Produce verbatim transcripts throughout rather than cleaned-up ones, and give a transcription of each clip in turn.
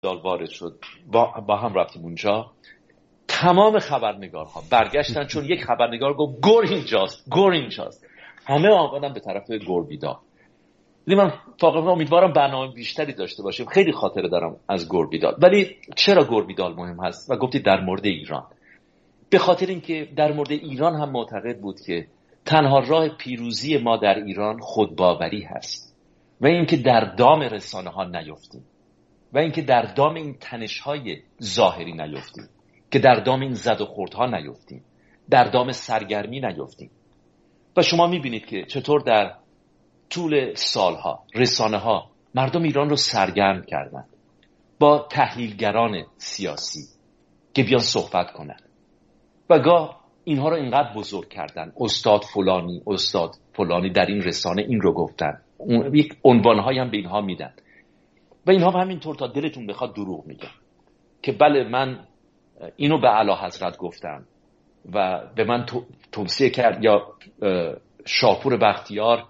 وارد شد با, با هم رفتیم اونجا. تمام خبرنگارها برگشتن چون یک خبرنگار گفت گور اینجاست، گور اینجاست. همه آمدن به طرف گوربیدال. من واقعا امیدوارم برنامه بیشتری داشته باشیم. خیلی خاطره دارم از گوربیدال. ولی چرا گوربیدال مهم هست؟ و گفتید در مورد ایران. به خاطر اینکه در مورد ایران هم معتقد بود که تنها راه پیروزی ما در ایران خودباوری هست و اینکه در دام رسانه ها نیفتیم و اینکه در دام این تنش های ظاهری نیفتیم، که در دام این زد و خورد ها نیفتیم، در دام سرگرمی نیفتیم. و شما میبینید که چطور در طول سالها رسانه ها مردم ایران رو سرگرم کردن با تحلیلگران سیاسی که بیان صحبت کنن و گاه اینها رو اینقدر بزرگ کردن، استاد فلانی استاد فلانی در این رسانه این رو گفتن، یک عنوانهایی هم به اینها میدن و اینها همینطور تا دلتون بخواد دروغ میگن که بله من اینو به اعلی حضرت گفتم و به من توصیه کرد، یا شاپور بختیار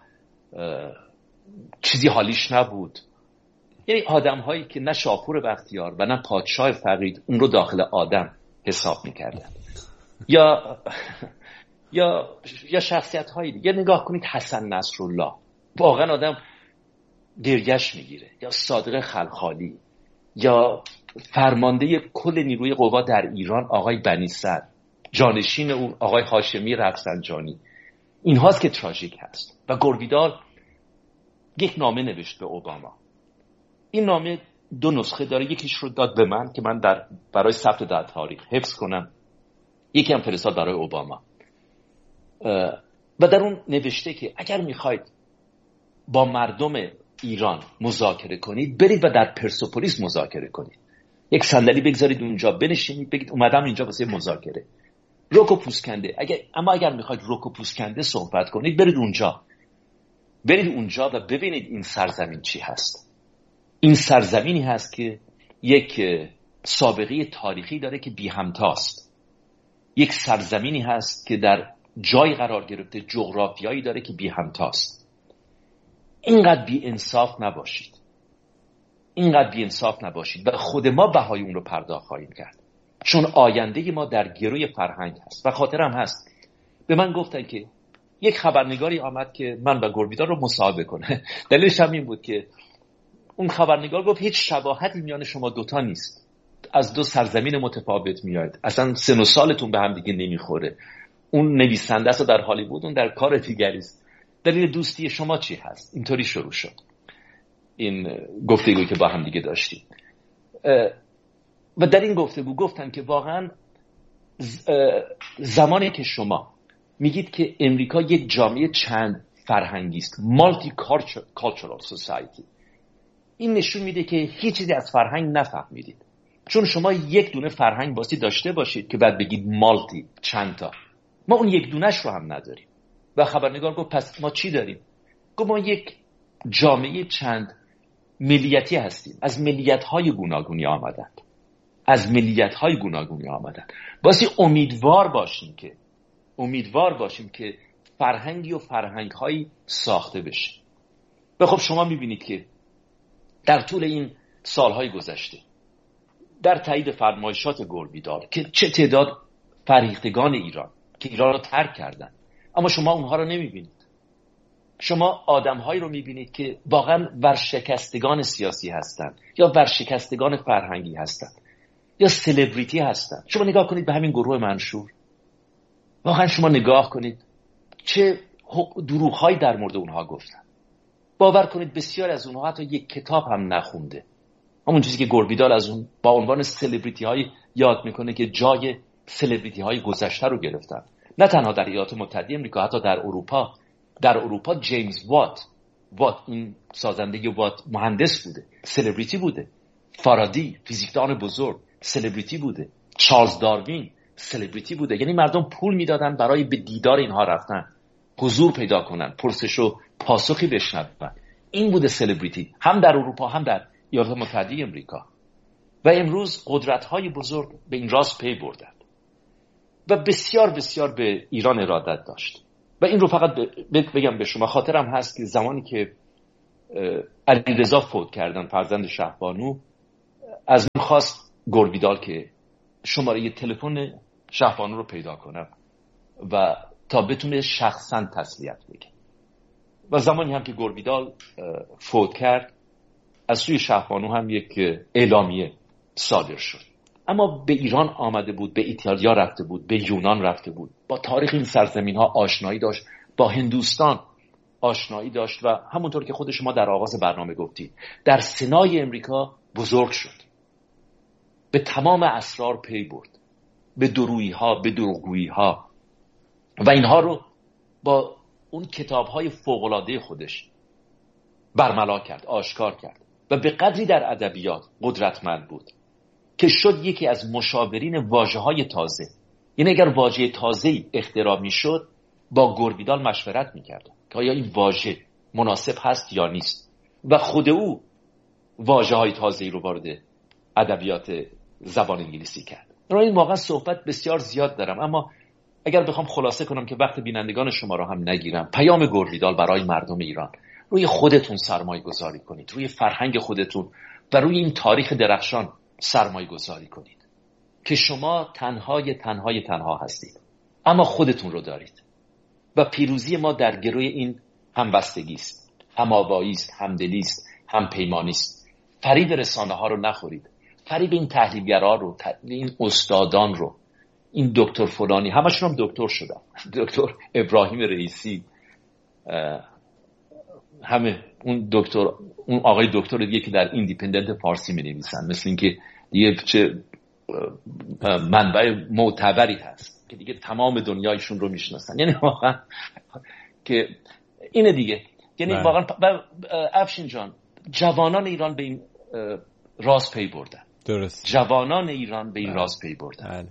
چیزی حالیش نبود. یعنی آدم هایی که نه شاپور بختیار و نه پادشاه فقید اون رو داخل آدم حساب میکردن. یا یا یا شخصیت هایی دیگه نگاه کنید، حسن نصرالله واقعا آدم گرگش میگیره، یا صادق خلخالی، یا فرمانده کل نیروی قوا در ایران آقای بنی صدر، جانشین اون آقای هاشمی رفسنجانی. این هاست که تراژیک هست. و گوربیدال یک نامه نوشت به اوباما. این نامه دو نسخه داره، یکیش رو داد به من که من در برای ثبت در تاریخ حفظ کنم، یکی هم فرستاد برای اوباما و در اون نوشته که اگر میخواید با مردم ایران مذاکره کنید برید و در پرسپولیس مذاکره کنید، یک صندلی بگذارید اونجا بنشینید بگید اومدم اینجا واسه مذاکره. رک و پوسکنده اگر اما اگر میخواید رک و پوسکنده صحبت کنید برید اونجا برید اونجا و ببینید این سرزمین چی هست. این سرزمینی هست که یک سابقه تاریخی داره که بی همتاست، یک سرزمینی هست که در جای قرار گرفته، جغرافیایی داره که بی همتاست. اینقدر بی انصاف نباشید، اینقدر بی انصاف نباشید و خود ما بهای اون رو پرداخت خواهیم کرد، چون آینده ما در گروی فرهنگ هست. و خاطرم هست به من گفتن که یک خبرنگاری آمد که من و گوربیدال رو مصاحبه کنه. دلیلش هم این بود که اون خبرنگار گفت هیچ شباهتی میان شما دوتا نیست، از دو سرزمین متفاوت میاد، اصلا سن و سالتون به هم دیگه نمیخوره. اون نویسنده است در هالیوود، اون در کار دیگری است. دلیل دوستی شما چی هست؟ اینطوری شروع شد این گفتگویی که با هم دیگه داشتیم. و در این گفتگو گفتن که واقعا زمانی که شما میگید که امریکا یک جامعه چند فرهنگی است، مالتی کالچرال سوسایتی، این نشون میده که هیچ چیزی از فرهنگ نفهمیدید. چون شما یک دونه فرهنگ باسی داشته باشید که بعد بگید مالتی، چند تا، ما اون یک دونش رو هم نداریم. و خبرنگار گفت پس ما چی داریم؟ گفت ما یک جامعه چند ملیتی هستیم، از ملیت‌های گوناگونی آمدند از ملیت‌های گوناگونی آمدند باسی امیدوار باشیم که امیدوار باشیم که فرهنگی و فرهنگ‌هایی ساخته بشه. و خب شما می‌بینید که در طول این سال‌های گذشته در تایید فرمایشات گوربیدال که چه تعداد فرهیختگان ایران که ایران رو ترک کردن، اما شما اونها رو نمی‌بینید. شما آدم‌هایی رو می‌بینید که واقعاً ورشکستگان سیاسی هستند یا ورشکستگان فرهنگی هستند یا سلبریتی هستند. شما نگاه کنید به همین گروه منشور، واقعاً شما نگاه کنید چه دروغ‌هایی در مورد اونها گفتن. باور کنید بسیار از اونها حتی یک کتاب هم نخونده. همون چیزی که گوربیدال از اون با عنوان سلبریتی‌های یاد میکنه که جای سلبریتی‌های گذشته رو گرفتن، نه تنها در ایالات متحده آمریکا، حتی در اروپا. در اروپا جیمز وات وات این سازنده وات مهندس بوده، سلبریتی بوده. فارادی فیزیکدان بزرگ سلبریتی بوده. چارلز داروین سلبریتی بوده. یعنی مردم پول میدادن برای به دیدار اینها رفتن، حضور پیدا کنن، پرسش و پاسخی بشنون. این بوده سلبریتی، هم در اروپا هم در ایالات متحده آمریکا. و امروز قدرت‌های بزرگ به این راست پی بردند و بسیار بسیار به ایران ارادت داشت. و این رو فقط بگم به شما، خاطرم هست که زمانی که علیرضا فوت کردن، فرزند شهبانو، از من خواست گوربیدال که شماره تلفن شهبانو رو پیدا کنم و تا بتونه شخصا تسلیت بگه. و زمانی هم که گوربیدال فوت کرد از سوی شهبانو هم یک اعلامیه صادر شد. اما به ایران آمده بود، به ایتالیا رفته بود، به یونان رفته بود، با تاریخ این سرزمین ها آشنایی داشت، با هندوستان آشنایی داشت و همونطور که خود شما در آغاز برنامه گفتید در سنای امریکا بزرگ شد، به تمام اسرار پی برد، به درویی ها، به دروغگویی ها و اینها رو با اون کتاب های فوق‌العاده خودش برملا کرد، آشکار کرد و به قدری در ادبیات قدرتمند بود که شد یکی از مشاورین واژه‌های تازه. یعنی اگر واژه تازه‌ای اختراع می‌شد با گوربیدال مشورت می‌کرد که آیا این واژه مناسب هست یا نیست و خود او واژه‌های تازه‌ای رو وارد ادبیات زبان انگلیسی کرد. این واقعا صحبت بسیار زیاد دارم، اما اگر بخوام خلاصه کنم که وقت بینندگان شما رو هم نگیرم، پیام گوربیدال برای مردم ایران: روی خودتون سرمایه گذاری کنید، روی فرهنگ خودتون و روی این تاریخ درخشان سرمایه گذاری کنید که شما تنهای تنهای تنها هستید اما خودتون رو دارید و پیروزی ما در گروی این همبستگی است، هم‌آوایی است، همدلی است، همپیمانی است. فریب رسانه ها رو نخورید، فریب این تحلیلگرا رو، این استادان رو، این دکتر فلانی، همشون هم دکتر شدن، دکتر ابراهیم رئیسی، همه اون دکتر، اون آقای دکتر دیگه که در ایندیپندنت فارسی می نویسن، مثل این که دیگه چه منبع معتبری هست که دیگه تمام دنیایشون رو میشناسن. یعنی واقعا که اینه دیگه، یعنی بله. واقعا افشین جان، جوانان ایران به این راز پی بردن. درست. جوانان ایران به این بله. راز پی بردن بله.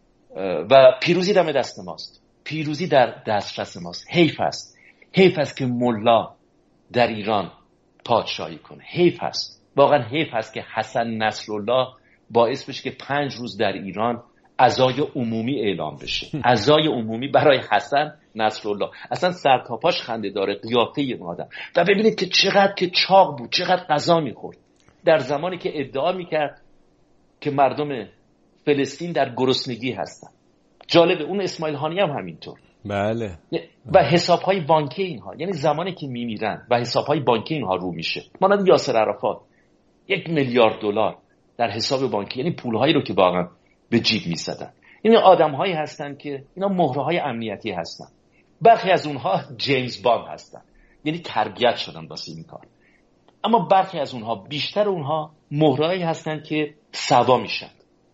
و پیروزی دم دست ماست، پیروزی در دسترس ماست. حیف است، حیف است که ملا در ایران پادشاهی کنه. حیف است، واقعا حیف است که حسن نصرالله باعث بشه که پنج روز در ایران عزای عمومی اعلام بشه. عزای عمومی برای حسن نصرالله. اصلا سرتاپاش خنده داره قیافه این آدم. و ببینید که چقدر که چاق بود، چقدر غذا میخورد در زمانی که ادعا میکرد که مردم فلسطین در گرسنگی هستن. جالبه اون اسماعیل هانی هم همینطور. بله. و حسابهای بانکی اینها، یعنی زمانی که میمیرن و حسابهای بانکی اینها رو میشه، مانند یاسر عرفات یک میلیارد دلار در حساب بانکی، یعنی پولهایی رو که واقعا به جیب میزدن. این آدمهایی هستن که اینا مهره‌های امنیتی هستن. برخی از اونها جیمز باند هستن، یعنی تربیت شدن واسه این کار. اما برخی از اونها، بیشتر اونها مهرهایی هستن که سوا میشن.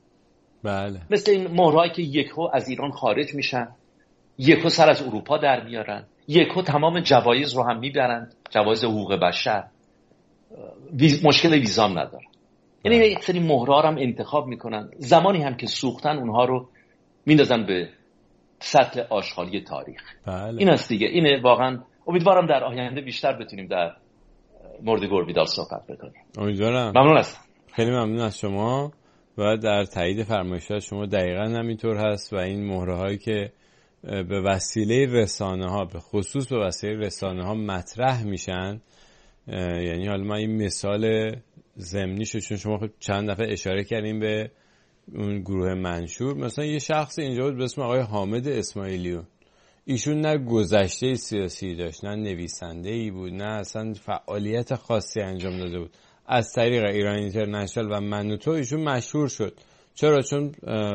بله. مثل این مهرهایی که یکو از ایران خارج میشن، یکو سر از اروپا در میارن، یکو تمام جوایز رو هم میبرن، جوایز حقوق بشر، ویز... مشکل ویزام ندارن. یعنی یک سری مهرها هم انتخاب میکنن، زمانی هم که سوختن اونها رو میندازن به سطل آشغالی تاریخ. بله. این است دیگه. اینه واقعا. امیدوارم در آینده بیشتر بتونیم در مورد گوربیدال صحبت بکنیم. امیدوارم. ممنون هستم. خیلی ممنون از شما و در تایید فرمایشات شما دقیقاً همینطور هست و این مهرهایی که به وسیله رسانه ها، به خصوص به وسیله رسانه ها مطرح میشن، یعنی حالا ما این مثال ضمنیشو، چون شما خب چند دفعه اشاره کردیم به اون گروه منشور، مثلا یه شخص اینجا بود به اسم آقای حامد اسماعیلیون. ایشون نه گذشته سیاسی داشت، نه نویسنده ای بود، نه اصلا فعالیت خاصی انجام داده بود. از طریق ایران اینترنشنال و منوتو ایشون مشهور شد. چرا؟ چون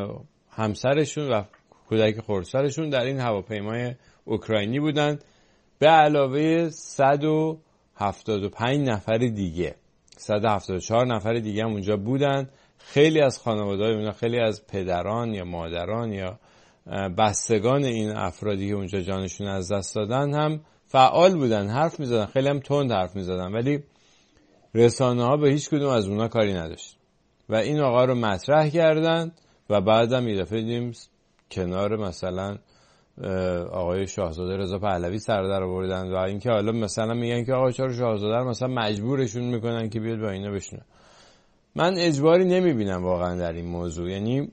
همسرشون و کودک خردسالشون در این هواپیمای اوکراینی بودن، به علاوه صد و هفتاد و پنج نفر دیگه، صد و هفتاد و چهار نفر دیگه هم اونجا بودن. خیلی از خانواده‌های اونها، خیلی از پدران یا مادران یا بستگان این افرادی که اونجا جانشون از دست دادن هم فعال بودن، حرف میزدن، خیلی هم تند حرف میزدن، ولی رسانه ها به هیچ کدوم از اونها کاری نداشت و این آقا رو مطرح کردن و بعدم یه دفعه دیدیم کنار مثلا آقای شاهزاده رضا پهلوی سر در آوردن و اینکه حالا مثلا میگن که آقا چرا شاهزاده رو مثلا مجبورشون میکنن که بیاد با اینا بشینه. من اجباری نمیبینم واقعا در این موضوع. یعنی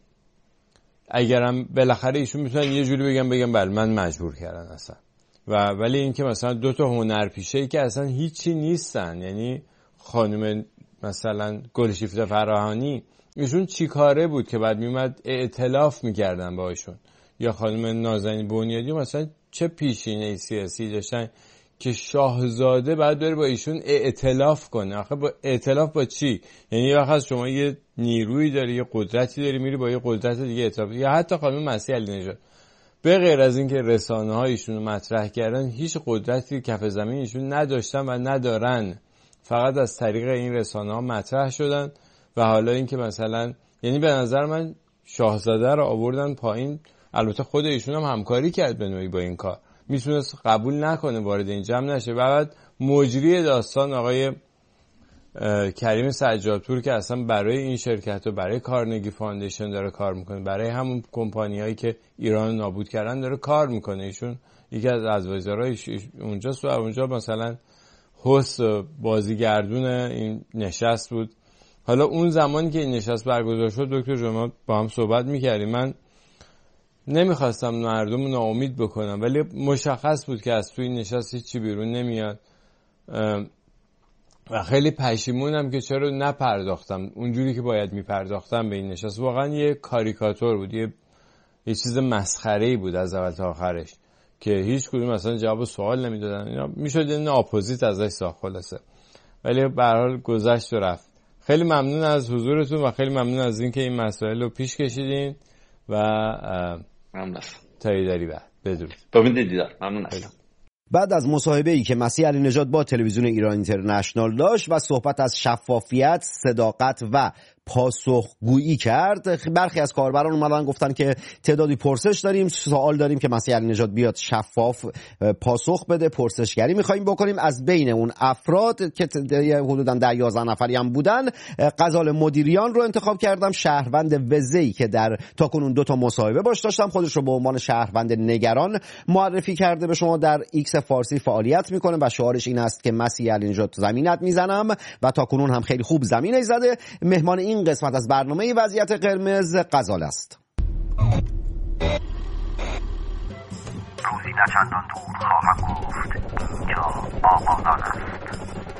اگرم بالاخره ایشون میتونن یه جوری بگن بگن بله من مجبور کردن اصلا، و ولی اینکه مثلا دو تا هنرپیشه‌ای که اصلا هیچی نیستن، یعنی خانم مثلا گلشیفته فراهانی، ایشون چی کاره بود که بعد میومد ائتلاف میکردن باشون؟ یا خانم نازنین بنیادی مثلا چه پیشینه سیاسی داشتن که شاهزاده بعد بره با ایشون ائتلاف کنه؟ آخه با ائتلاف با چی؟ یعنی یه وقت شما یه نیرویی داری، یه قدرتی داری، میری با یه قدرت دیگه ائتلاف. یا حتی خانم مسیح علی‌نژاد به غیر از اینکه رسانه‌ها ایشونو مطرح کردن، هیچ قدرتی کف زمین ایشون نداشتن و ندارن، فقط از طریق این رسانه‌ها مطرح شدن. و حالا اینکه مثلا، یعنی به نظر من شاهزاده رو آوردن پایین. البته خود ایشون هم همکاری کرد به نوعی با این کار، میتونست قبول نکنه وارد این جمع نشه. بعد مجری داستان آقای کریم سجادپور که اصلا برای این شرکت و برای کارنگی فاندیشن داره کار میکنه، برای همون کمپانیایی که ایران نابود کردن داره کار میکنه. ایشون یکی از ادوایزرایش اونجاست و اونجا مثلا هست بازیگردون این نشست بود. حالا اون زمانی که این نشست برگزار شد دکتر جمعه با هم صحبت میکردیم، من نمیخواستم مردم ناامید بکنم، ولی مشخص بود که از توی این نشست هیچی بیرون نمیاد و خیلی پشیمونم که چرا نپرداختم اونجوری که باید میپرداختم به این نشست. واقعا یه کاریکاتور بود، یه, یه چیز مسخره‌ای بود از اول تا آخرش که هیچ کدوم مثلا جواب سوال نمیدادن. اینا میشد این اپوزیت ازش ساخت خلاصه، ولی به هر حال گذشت و رفت. خیلی ممنون از حضورتون و خیلی ممنون از اینکه این مسائل رو پیش کشیدین و ممنون. تاییداری بعد بدرود. ببینید دیدار. ممنون هستم. بعد از مصاحبه‌ای که مسیح علی‌نژاد با تلویزیون ایران اینترنشنال داشت و صحبت از شفافیت، صداقت و پاسخگویی کرد، برخی از کاربران اومدن گفتن که تعدادی پرسش داریم، سوال داریم که مسیح علی‌نژاد بیاد شفاف پاسخ بده، پرسشگری می‌خوایم بکنیم. از بین اون افراد که حدوداً ده یازده نفری هم بودن، غزال مدیریان رو انتخاب کردم، شهروند وزه‌ای که در تاکنون دو تا مصاحبه باش داشتم. خودش رو به عنوان شهروند نگران معرفی کرده به شما، در ایکس فارسی فعالیت میکنه و شعارش این است که مسیح علی‌نژاد زمینت میزنم و تاکنون هم خیلی خوب زمینه زده. مهمان این قسمت از برنامه وضعیت قرمز غزال است. روزی نه چندان دور خواهم گفت اینجا آبادان است.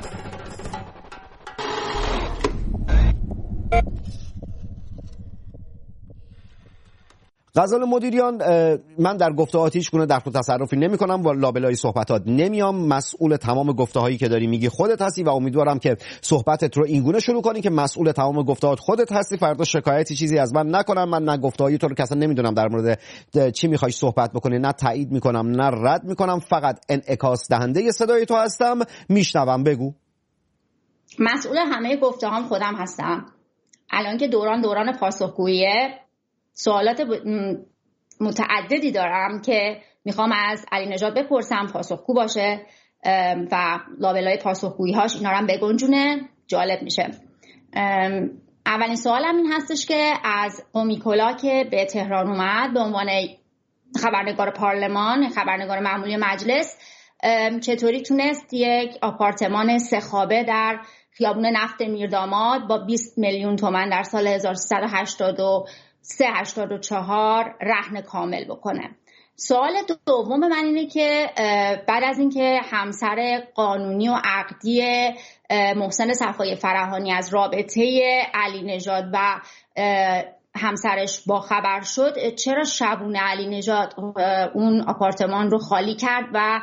غزال مدیریان، من در گفته‌هات هیچ گونه دخل و تصرفی نمی‌کنم و لابلای صحبتات نمیام. مسئول تمام گفته‌هایی که داری میگی خودت هستی و امیدوارم که صحبتت رو اینگونه شروع کنی که مسئول تمام گفته‌هات خودت هستی، فردا شکایتی چیزی از من نکنم. من نه گفته‌های تو رو که اصلا نمیدونم در مورد چی می‌خوای صحبت بکنی، نه تایید می‌کنم نه رد می‌کنم، فقط انعکاس دهنده صدای تو هستم. میشنوم، بگو. مسئول همه گفته‌هام خودم هستم. الان که دوران دوران پاسخگوییه، سوالات متعددی دارم که میخوام از علی‌نژاد بپرسم، پاسخگو باشه و لابلای پاسخگویی‌هاش اینا رو هم بگنجونه، جالب میشه. اولین سوالم این هستش که از اومیکولا که به تهران اومد به عنوان خبرنگار پارلمان، خبرنگار معمولی مجلس، چطوری تونست یک آپارتمان سه خوابه در خیابون نفت میرداماد با بیست میلیون تومان در سال هزار و سیصد و هشتاد و سه هشتاد و چهار رهن کامل بکنه. سوال دوم من اینه که بعد از اینکه همسر قانونی و عقدی محسن صفای فراهانی از رابطه علی‌نژاد و همسرش با خبر شد، چرا شبونه علی‌نژاد اون آپارتمان رو خالی کرد و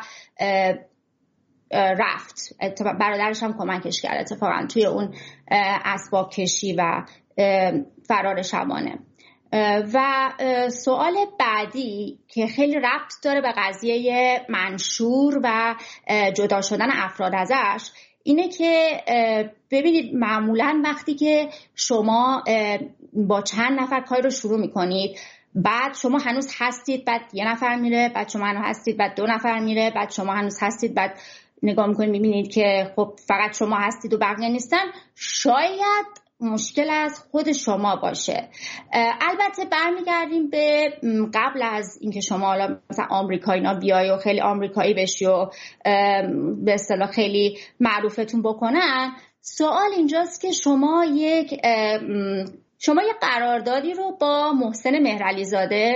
رفت؟ برادرش هم کمکش کرد اتفاقا توی اون اسباب کشی و فرار شبانه. و سوال بعدی که خیلی ربط داره به قضیه منشور و جدا شدن افراد ازش اینه که ببینید معمولا وقتی که شما با چند نفر کاری رو شروع میکنید، بعد شما هنوز هستید، بعد یه نفر میره، بعد شما هنوز هستید، بعد دو نفر میره، بعد شما هنوز هستید، بعد نگاه میکنید میبینید که خب فقط شما هستید و بقیه نیستن، شاید مشکل از خود شما باشه. البته برمیگردیم به قبل از اینکه شما حالا مثلا آمریکایی‌ها بیای و خیلی آمریکایی بشی و به اصطلاح خیلی معروفتون بکنن. سوال اینجاست که شما یک شما یک قراردادی رو با محسن مهرعلیزاده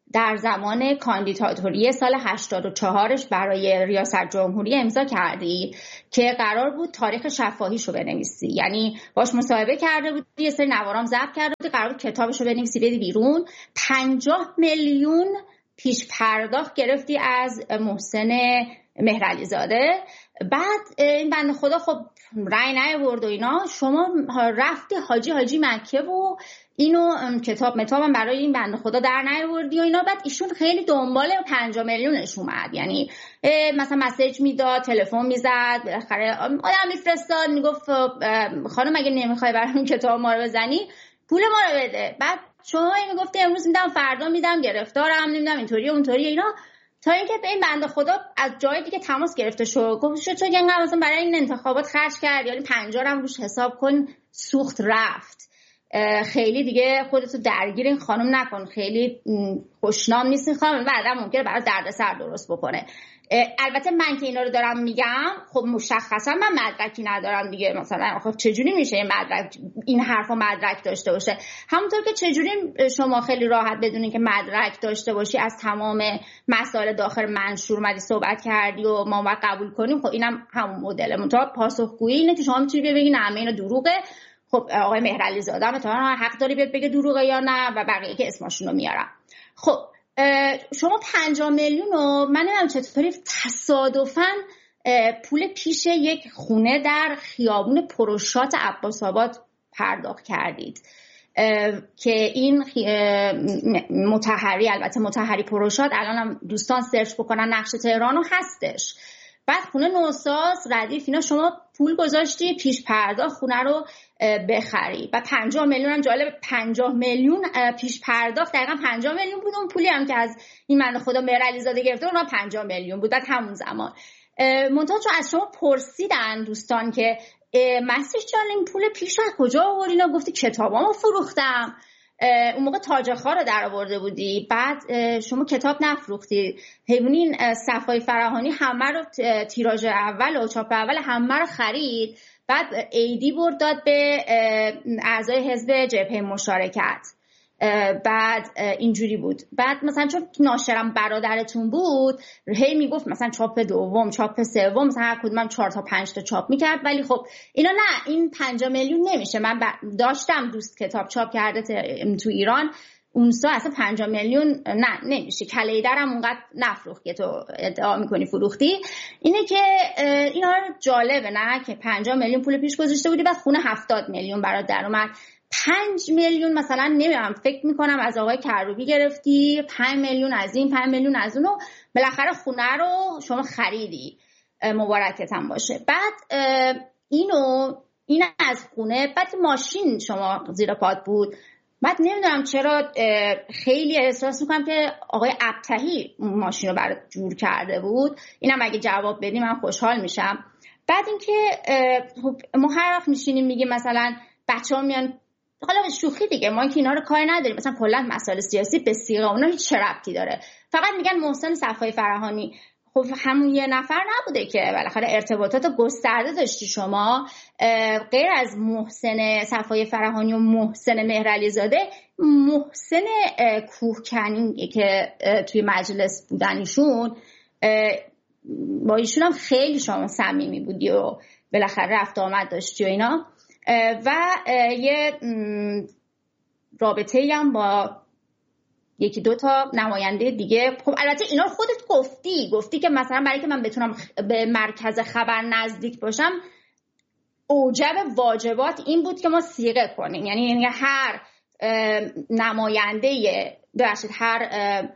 در زمان کاندیداتوری سال هشتاد و چهارش برای ریاست جمهوری امضا کردی که قرار بود تاریخ شفاهیشو بنویسی، یعنی باش مصاحبه کرده بودی، یه سری نوارام ضبط کرده بودی، قرار بود کتابشو بنویسی بدی بیرون. پنجاه میلیون پیش پرداخت گرفتی از محسن مهرعلی زاده. بعد این بنده خدا خب رأی نیاورد و اینا، شما رفتی حاجی حاجی مکه و اینو کتاب متابم برای این بنده خدا در نیاوردی و اینا. بعد ایشون خیلی دنبال پنجاه میلیونش اومد، یعنی مثلا مسیج میداد، تلفن میزد، بالاخره آدم میفرستاد میگفت خانم اگه نمیخوای برام کتاب ما رو بزنی پول ما رو بده. بعد شما اینو گفتی امروز میدم فردا میدم، گرفتارم، نمیدونم اینطوری اونطوری اینا، تا اینکه به این بنده خدا از جای دیگه تماس گرفته شو، گفت شو تو اینقدر مثلا برای این انتخابات خرج کرد، یعنی پنجاه هم روش حساب کن، سوخت رفت. خیلی دیگه خودتو درگیر این خانم نکن، خیلی خوشنام نیست این خانم، بعدا ممکنه برای دردسر درست بکنه. البته من که اینا رو دارم میگم خب مشخصا من مدرکی ندارم دیگه، مثلا خب چجوری میشه این مدرک این حرفا مدرک داشته باشه؟ همونطور که چجوری شما خیلی راحت بدونین که مدرک داشته باشی از تمام مسائل داخل منشور اومدی صحبت کردی و ما باید قبول کنیم، خب اینم همون مدله. منتها پاسخگویی اینه که شما میتونی بگی نه اینا دروغه، خب آقای مهرعلی زاده هم تا حق داری بیاد بگه دروغه یا نه، و بقیه که اسمشون رو میارم. خب شما پنجاه میلیون رو من نمیدونم چطوری تصادفاً پول پیش یک خونه در خیابون پروشات عباس آباد پرداخت کردید که این مطهری، البته مطهری پروشات الان هم دوستان سرچ بکنن نقش تهرانو هستش. بعد خونه نوساز ردیف اینا شما پول گذاشتی پیش پرداخت خونه رو بخری و پنجاه میلیون هم جالب، پنجاه میلیون پیش پرداخت دقیقا پنجاه میلیون بود. اون پولی هم که از این من خدا مهرعلی زاده گرفته اونا پنجاه میلیون بود بعد همون زمان. منتها چون از شما پرسیدن دوستان که مسیح جان این پول پیش از کجا آوردی، اینا گفتی کتابامو فروختم. اون موقع تاجخا رو در آورده بودی، بعد شما کتاب نفروختی، حیوانی صفای فراهانی همه رو تیراژ اول و چاپ اول همه رو خرید، بعد ایدی برد داد به اعضای حزب جبهه مشارکت. بعد اینجوری بود. بعد مثلا چون ناشرم برادرتون بود هی میگفت مثلا چاپ دوم، چاپ سوم، مثلا هر کدومم چهار تا پنج تا چاپ میکرد، ولی خب اینا نه، این پنجاه میلیون نمیشه. من داشتم دوست کتاب چاپ کرده تو ایران، اون سا اصلا پنجاه میلیون نه نمیشه، کله درم اونقدر نفروخت که تو ادعا میکنی فروختی. اینه که اینا جالبه نه که پنجاه میلیون پول پیش گذاشته بودی بعد خونه هفتاد میلیون برات در اومد. پنج میلیون مثلا نمیدونم فکر میکنم از آقای کروبی گرفتی، پنج میلیون از این، پنج میلیون از اونو، بالاخره خونه رو شما خریدی، مبارکت هم باشه. بعد اینو این از خونه، بعد ماشین شما زیر پات بود. بعد نمیدونم چرا خیلی احساس میکنم که آقای ابتهی ماشین رو برات جور کرده بود. اینم اگه جواب بدی من خوشحال میشم. بعد اینکه ما هر وقت میشینیم میگیم مثلا بچه‌ها میان، حالا شوخی دیگه، ما که اینا رو کار نداریم، مثلا کلا مسائل سیاسی به صیغه اونا هیچ ربطی داره، فقط میگن محسن صفای فراهانی. خب همون یه نفر نبوده که، بالاخره ارتباطات گسترده داشتی شما، غیر از محسن صفای فراهانی و محسن مهرعلی زاده، محسن کوهکنی که توی مجلس بودن ایشون، با ایشون هم خیلی شما صمیمی بودی و بالاخره رفت آمد داشتی و اینا، و یه رابطه‌ای هم با یکی دو تا نماینده دیگه. خب البته اینا رو خودت گفتی گفتی که مثلا برای که من بتونم به مرکز خبر نزدیک باشم اوجب واجبات این بود که ما صیغه کنیم، یعنی, یعنی هر نماینده ببخشید هر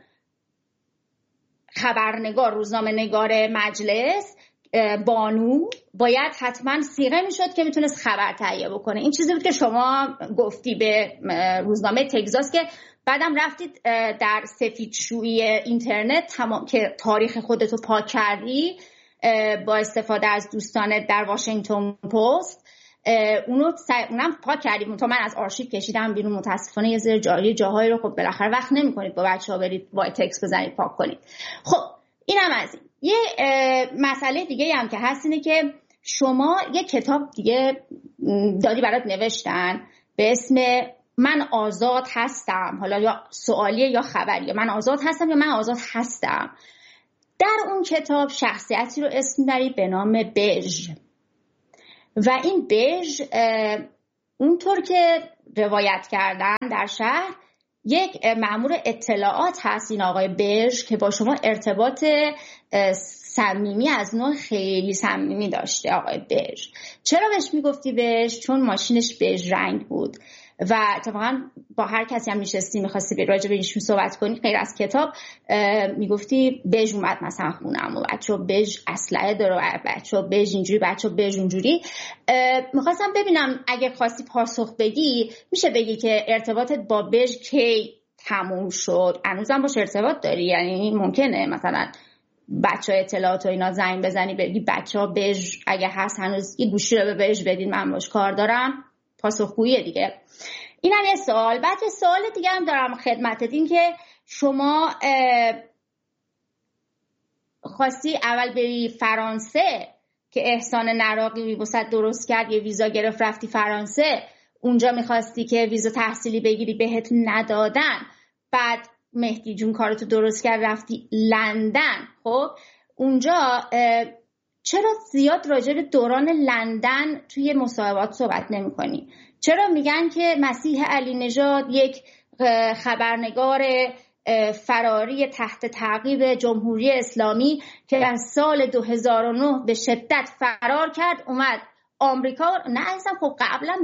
خبرنگار، روزنامه نگار مجلس، بانو باید حتما صیغه میشد که میتونست خبر تهیه بکنه. این چیزی بود که شما گفتی به روزنامه تگزاس که بعدم رفتید در سفیدشویی اینترنت تمام که تاریخ خودتو پاک کردی با استفاده از دوستانت در واشنگتن پست، اونو اونم پاک کردیم. تو من از آرشیو کشیدم بیرون، متاسفانه یه ذره جایی جاهایی رو خب بالاخره وقت نمی‌کنید با بچه‌ها برید با تکست بزنید پاک کنید. خب اینم از این. یه مسئله دیگه هم که هست اینه که شما یه کتاب دیگه دادی برات نوشتن به اسم من آزاد هستم، حالا یا سوالیه یا خبریه، من آزاد هستم یا من آزاد هستم. در اون کتاب شخصیتی رو اسم میبری به نام بژ و این بژ اونطور که روایت کردن در شهر یک مأمور اطلاعات هست، این آقای بژ، که با شما ارتباط صمیمی از نوع خیلی صمیمی داشته. آقای بژ چرا بهش میگفتی بژ؟ چون ماشینش بژ رنگ بود و اتفاقا با هر کسی هم میشستی میخواستی راجع به ایشون صحبت کنی غیر از کتاب میگفتی بژ اومد مثلا خونم و بچه‌ها بژ اسلحه داره و بچه‌ها بژ اینجوری بچه‌ها بژ اونجوری. میخواستم ببینم اگه خواستی پاسخ بگی میشه بگی که ارتباطت با بژ کی تموم شد؟ هنوزم باش ارتباط داری؟ یعنی ممکنه مثلا بچه‌ها اطلاعات و اینا زنگ بزنی بگی بچه‌ها بژ اگه هست هنوز یه گوشی رو به بژ بدین من باش کار دارم؟ پاسخگویی دیگه. اینم یه سوال. بعد یه سوال دیگه هم دارم خدمتت، این که شما خواستی اول بری فرانسه که احسان نراقی واسه درست کرد، یه ویزا گرفت رفتی فرانسه، اونجا میخواستی که ویزا تحصیلی بگیری بهت ندادن، بعد مهدی جون کارتو درست کرد رفتی لندن. خب اونجا چرا زیاد راجع به دوران لندن توی مصاحبات صحبت نمی کنی؟ چرا میگن که مسیح علی نژاد یک خبرنگار فراری تحت تعقیب جمهوری اسلامی که از سال دو هزار و نه به شدت فرار کرد اومد آمریکا؟ نه عزیزم، خب قبلا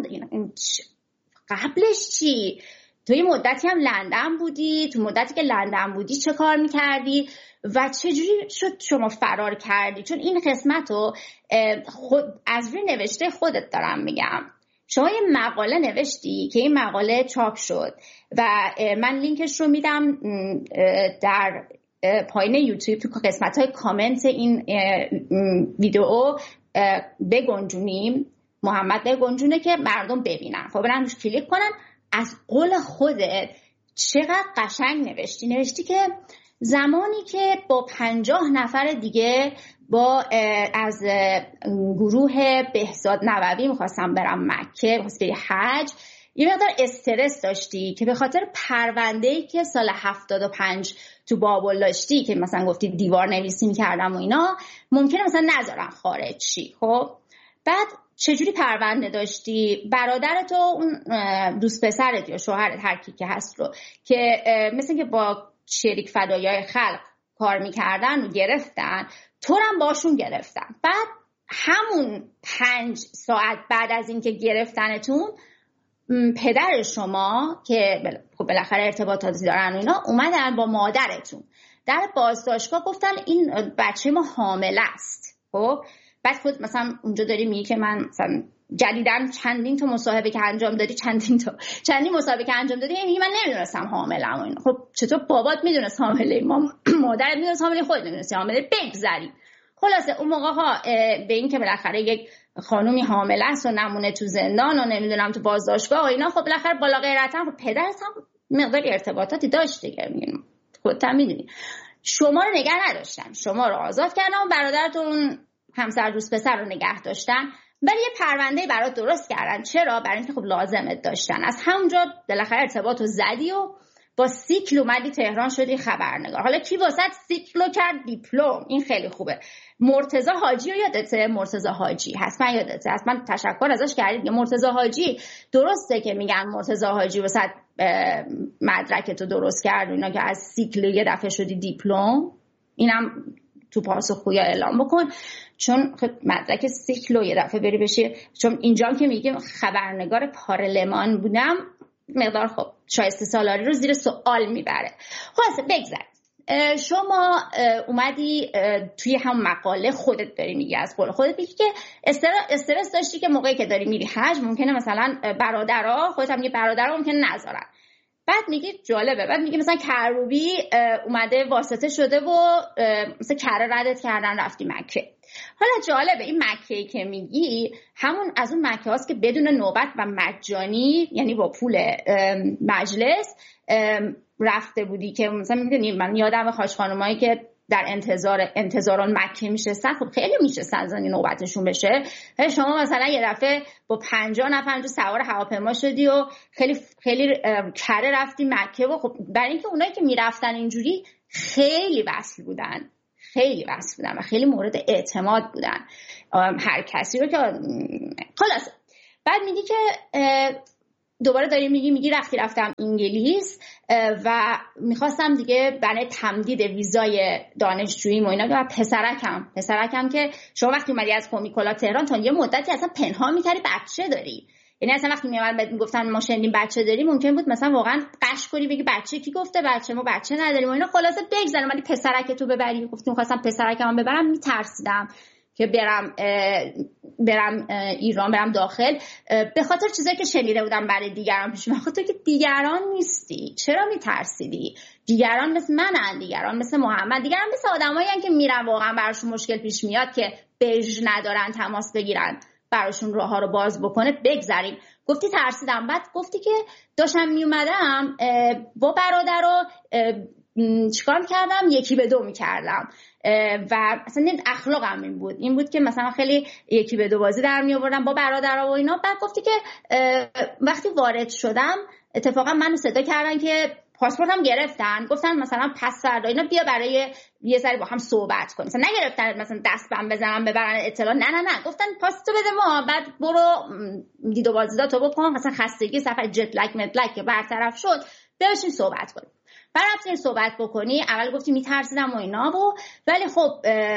قبلش چی؟ توی مدتی هم لندن بودی، تو مدتی که لندن بودی چه کار میکردی و چجوری شد شما فرار کردی؟ چون این قسمت رو خود از روی نوشته خودت دارم میگم. شما یه مقاله نوشتی که این مقاله چاپ شد و من لینکش رو میدم در پایین یوتیوب تو قسمت های کامنت این ویدیو بگنجونیم، محمد بگنجونه که مردم ببینن، خب برن روش کلیک کنن. از قول خودت چقدر قشنگ نوشتی. نوشتی که زمانی که با پنجاه نفر دیگه با از گروه بهزاد نووی میخواستم برم مکه، میخواستم بری حج، یه مقدار استرس داشتی که به خاطر پرونده‌ای که سال هفتاد و پنج تو بابل داشتی که مثلا گفتی دیوار نویسی میکردم و اینا، ممکنه مثلا نذارن خارج شی. خب بعد چجوری پرونده داشتی؟ برادرت و اون دوست پسرت یا شوهرت هر کی که هست رو که مثل که با شریک فدایای خلق کار میکردن و گرفتن، تو هم باشون گرفتن. بعد همون پنج ساعت بعد از اینکه گرفتنتون، پدر شما که خب بالاخره ارتباطاتی دارن اینا اومدن با مادرتون در بازداشتگاه گفتن این بچه ما حامله است. خب بعد خود مثلا اونجا داری میگی که من مثلا جدیدن چندین تا مصاحبه که انجام دادی چندین تا چندین مصاحبه که انجام دادی یعنی من نمیدونستم حامله‌ام اینا. خب چطور بابات میدونست حامله؟ ما مادرت میدونست حامله، خودت نمیدونستی حامله؟ بگذریم. خلاصه اون موقع ها به این که بالاخره یک خانومی حامله است و نمونه تو زندان و نمیدونم تو بازداشتگاه و اینا، خب بالاخره بالا غیرتا خب پدرت هم مقدار ارتباطاتی داشته که میگن خودت هم میدونی. شما رو نگه نداشتن، شما رو آزاد کردن و برادرتون همسر دوست پسر رو نگه داشتن، ولی یه پرونده برات درست کردن. چرا؟ برای اینکه خب لازمت داشتن. از همونجا بالاخره ارتباطو زدی و با سیکل اومدی تهران شدی خبرنگار. حالا کی واسط سیکلو کرد؟ دیپلم. این خیلی خوبه. مرتضی حاجی رو یادته؟ مرتضی حاجی حتما یادته، حتما تشکر ازش کردید. مرتضی حاجی درسته که میگن مرتضی حاجی واسط مدرکتو درست کرد و اینا که از سیکل یه دفعه شدی دیپلم. اینم تو پاسخگویی اعلام بکن، چون مدرک سیکلو یه دفعه بری بشی. چون اینجا که میگیم خبرنگار پارلمان بودم، مقدار خب شایسته سالاری رو زیر سوال میبره. خلاصه بگذار. شما اومدی توی هم مقاله خودت داری میگی، از قول خودت میگی که استرس داشتی که موقعی که داری میری حج ممکنه مثلا برادرها، خودت هم میگی برادرها ممکنه نذارن. بعد میگی جالبه، بعد میگی مثلا کروبی اومده واسطه شده و مثلا کره ردت کردن رفتی مکه. حالا جالبه این مکه‌ای که میگی همون از اون مکه هاست که بدون نوبت و مجانی، یعنی با پول مجلس رفته بودی، که مثلا میدونی من یادم خواهش خانمایی که در انتظار انتظاران مکه میشستن، خب خیلی میشستن از این نوبتشون بشه. شما مثلا یه دفعه با پنجاه نفر سوار هواپیما شدی و خیلی خیلی کره رفتی مکه و خب برای اینکه اونایی که میرفتن اینجوری خیلی وصل بودن، خیلی وصل بودن و خیلی مورد اعتماد بودن هر کسی رو که خلاص. بعد میگی که دوباره داری میگی میگی رفتی رفتم انگلیس و میخواستم دیگه برای تمدید ویزای دانشجویی و اینا و پسرکم پسرکم که شما وقتی اومدی از کومیکولا تهران تا یه مدتی اصلا پنهان میکردی بچه داری، یعنی اصلا وقتی میامدن بهت میگفتن ما شنیدیم بچه داری ممکن بود مثلا واقعا قش کنی بگی بچه کی گفته بچه، ما بچه نداریم و اینا. خلاصه بگذارم ولی پسرک تو ببری، گفتم خواستم پسرکم ببرم، میترسیدم که برم برم ایران، برم داخل به خاطر چیزایی که شنیده بودم برای دیگران پیش میاد. تو که دیگران نیستی، چرا میترسیدی؟ دیگران مثل منن، دیگران مثل محمد، دیگران مثل آدمایی هستن که میرن واقعا براشون مشکل پیش میاد که بژ ندارن تماس بگیرن براشون راه ها رو باز بکنه. بگذاریم. گفتی ترسیدم. بعد گفتی که داشتم میومدم با برادر رو چیکار کردم؟ یکی به دو میکردم و اصلا اخلاقم این بود این بود که مثلا خیلی یکی به دو بازی در می آوردم با برادرها و اینا. بعد گفتی که وقتی وارد شدم اتفاقا منو صدا کردن که پاسپورتم گرفتن، گفتن مثلا پس فردا اینا بیا برای یه سری با هم صحبت کنیم. مثلا نگرفتن مثلا دست بهم بزنن ببرن اطلاع، نه نه نه گفتن پاس تو بده ما، بعد برو دید و بازدیدا تو بکن، مثلا خستگی سفر جت لگ مت لگ که برطرف شد بشین صحبت کنیم. بعد رفتیم صحبت بکنی. اول گفتی میترسیدم و اینا و ولی خب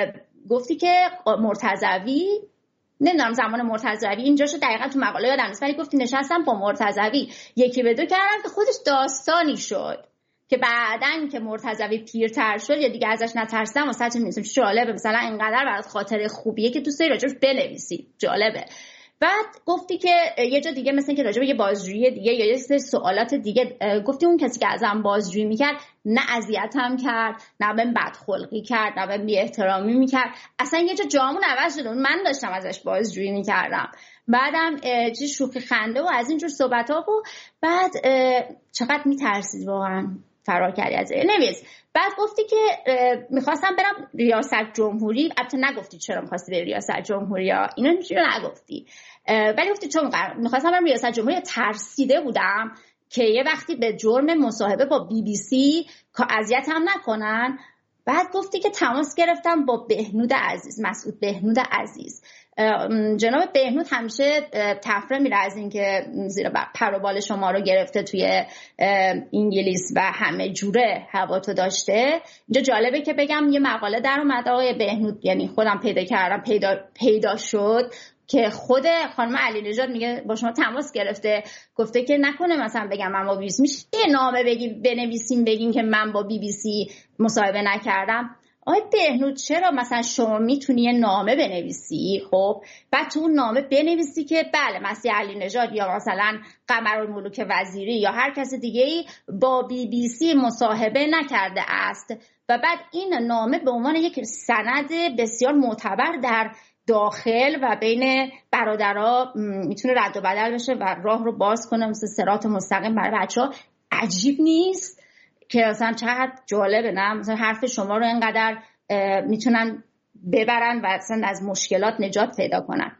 گفتی که مرتضوی، نمیدونم زمان مرتضوی اینجاشو دقیقا تو مقاله یادم نیست، ولی گفتی نشستم با مرتضوی یکی به دو کردم که خودش داستانی شد که بعدن که مرتضوی پیرتر شد یا دیگه ازش نترسیدم واسه چه می‌نویسم. جالبه مثلا اینقدر برات خاطره خوبیه که دوست داری راجعش بنویسی، جالبه. بعد گفتی که یه جا دیگه مثلا که راجع به یه بازجویی دیگه یا یه سری سوالات دیگه گفتی اون کسی که ازم بازجویی میکرد نه اذیتم کرد، نه بهم بدخلقی کرد، نه بهم بی‌احترامی میکرد، اصلا یه جا جامون عوض شد، من داشتم ازش بازجویی میکردم. بعدم چه شوخی خنده و از اینجور صحبت‌ها و بعد چقدر میترسید واقعا فرار کردی از نویس. بعد گفتی که میخواستم برم ریاست جمهوری، البته نگفتی چرا میخواستی بری ریاست جمهوری ها اینا چرا نگفتی، ولی گفتی چون میخواستم برم ریاست جمهوری ترسیده بودم که یه وقتی به جرم مصاحبه با بی بی سی که اذیت هم نکنن. بعد گفتی که تماس گرفتم با بهنود عزیز، مسعود بهنود عزیز. جناب بهنود همیشه تفره میره از این که زیر پر و بال شما رو گرفته توی انگلیس و همه جوره هواتو داشته. اینجا جالبه که بگم یه مقاله در اومد آقای بهنود، یعنی خودم پیدا کردم، پیدا پیدا شد که خود خانم علی نژاد میگه با شما تماس گرفته، گفته که نکنه مثلا بگم من با بی بی سی میشه یه نامه بگیم بنویسیم بگیم که من با بی بی سی مصاحبه نکردم. آقای بهنود چرا مثلا شما میتونی یه نامه بنویسی، خب بعد تو اون نامه بنویسی که بله مسیح علی نژاد یا مثلا قمرالملوک وزیری یا هر کس دیگه‌ای با بی بی سی مصاحبه نکرده است و بعد این نامه به عنوان یک سند بسیار معتبر در داخل و بین برادرها میتونه رد و بدل بشه و راه رو باز کنه مثل صراط مستقیم برای بچه‌ها. عجیب نیست که اصلا چقدر جالبه؟ نه مثلا حرف شما رو اینقدر میتونن ببرن و اصلا از مشکلات نجات پیدا کنن.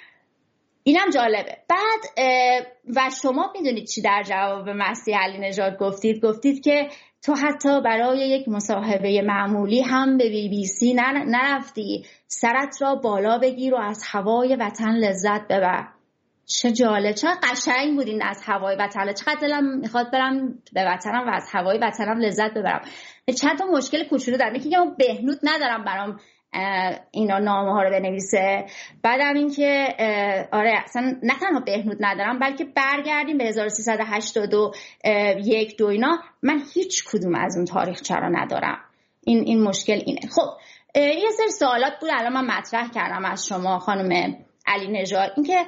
اینم جالبه. بعد و شما میدونید چی در جواب مسیح علی نژاد گفتید؟ گفتید که تو حتی برای یک مصاحبه معمولی هم به بی بی سی نرفتی، سرت را بالا بگیر و از هوای وطن لذت ببر. چه جالب، چه قشنگ بودین از هوای وطن. چقدر دلم میخواد برم به وطنم و از هوای وطنم لذت ببرم. چند تا مشکل کوچولو دارم، یکی که من بهنود ندارم برام اینا نامه ها رو بنویسه، بعدم این که آره اصلا نه تنها بهنود ندارم بلکه برگردیم به هزار و سیصد و هشتاد و یک دو اینا، من هیچ کدوم از اون تاریخ چرا ندارم. این این مشکل اینه. خب یه سری سوالات بود الان من مطرح کردم از شما خانم علی نژاد، اینکه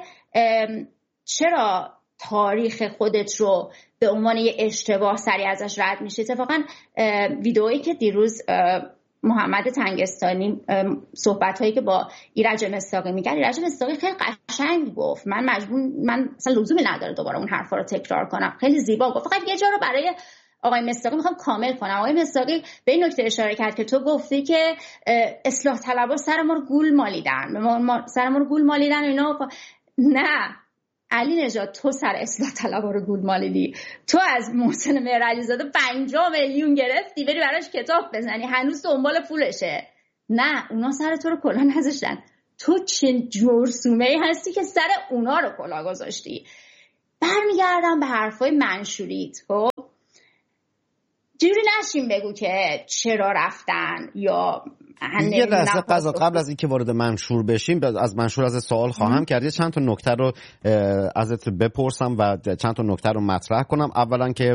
چرا تاریخ خودت رو به عنوان یه اشتباه سریع ازش رد میشه. اتفاقا ویدئویی که دیروز محمد تنگستانی صحبت هایی که با ایرج مصداقی میگه، ایرج مصداقی خیلی قشنگ گفت، من مجبور من مثلا لزومی نداره دوباره اون حرفا رو تکرار کنم، خیلی زیبا گفت، فقط یه جا رو برای آقای مصداقی میخوام کامل کنم. آقای مصداقی به این نکته اشاره کرد که تو گفتی که اصلاح طلبها سر ما رو گول مالیدن، ما سر ما رو گول مالیدن و اینا. نه علی نژاد، تو سر اصلاح طلبها رو گول مالیدی. تو از محسن مهرعلیزاده پنجاه میلیون گرفتی بری براش کتاب بزنی، هنوز دنبال پولشه. نه، اونا سر تو رو کلاه نذاشتن. تو چه جرثومه‌ای هستی که سر اونا رو کلاه گذاشتی. برمیگردم به حرفای منشوریت. خب جوری نشیم بگو که چرا رفتن یا یه لحظه قضا قبل از اینکه وارد منشور بشیم از منشور از سوال خواهم کرد. یه چند تا نکته رو ازت بپرسم و چند تا نکته رو مطرح کنم. اولا که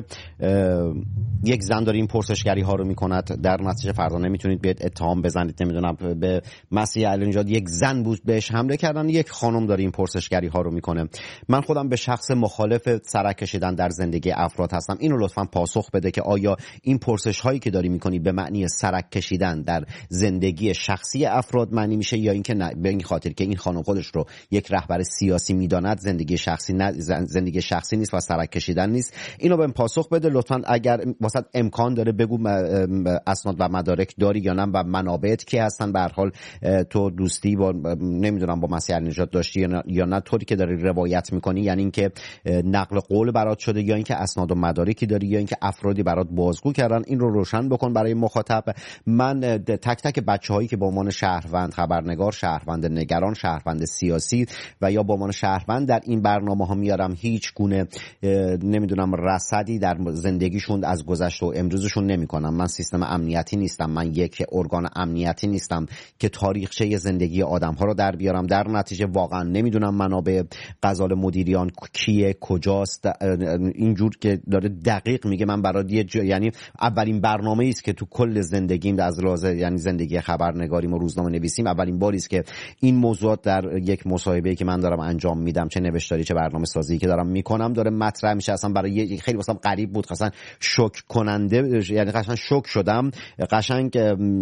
یک زن داره این پرسشگری ها رو میکند، در نتیجه فردا نمیتونید بیاد اتهام بزنید نمیدونم به مسیح علی نژاد یک زن بود بهش حمله کردن، یک خانم داره این پرسشگری ها رو میکنه. من خودم به شخص مخالف سرک کشیدن در زندگی افراد هستم. اینو لطفاً پاسخ بده که آیا این پرسش هایی که داری میکنی به معنی سرک کشیدن در زندگی شخصی افراد معنی میشه یا اینکه نه به این خاطر که این خانم خودش رو یک رهبر سیاسی میداند زندگی شخصی نه زندگی شخصی نیست و سرک کشیدن نیست؟ اینو بهم پاسخ بده لطفاً. اگر واسط امکان داره بگو اسناد و مدارک داری یا نه و منابعت کی هستن. به هر حال تو دوستی با نمیدونم با مسیح علی نژاد داشتی یا نه, یا نه طوری که داری روایت میکنی، یعنی اینکه نقل قول برات شده یا اینکه اسناد و مدارکی داری یا اینکه افرادی برات بازگو کردن. این رو روشن بکن برای مخاطب. من تک تک بچه‌هایی که به عنوان شهروند خبرنگار، شهروند نگران، شهروند سیاسی و یا به عنوان شهروند در این برنامه‌ها میارم، هیچ گونه نمیدونم رصدی در زندگیشون از گذشته و امروزشون نمی‌کنم. من سیستم امنیتی نیستم، من یک ارگان امنیتی نیستم که تاریخچه زندگی آدم‌ها رو در بیارم. در نتیجه واقعا نمیدونم منابع غزال مدیریان کیه، کجاست. اینجور که داره دقیق میگه من برای یه جا... یعنی اولین برنامه‌ای است که تو کل زندگیم از لحاظ یعنی زندگی خبرنگاریم و روزنامه نویسیم اولین باری است که این موضوعات در یک مصاحبه‌ای که من دارم انجام میدم، چه نوشتاری چه برنامه سازی که دارم میکنم، داره مطرح میشه. اصلا برای خیلی واسم غریب بود، اصلا شوک کننده، یعنی قشنگ شوک شدم. قشنگ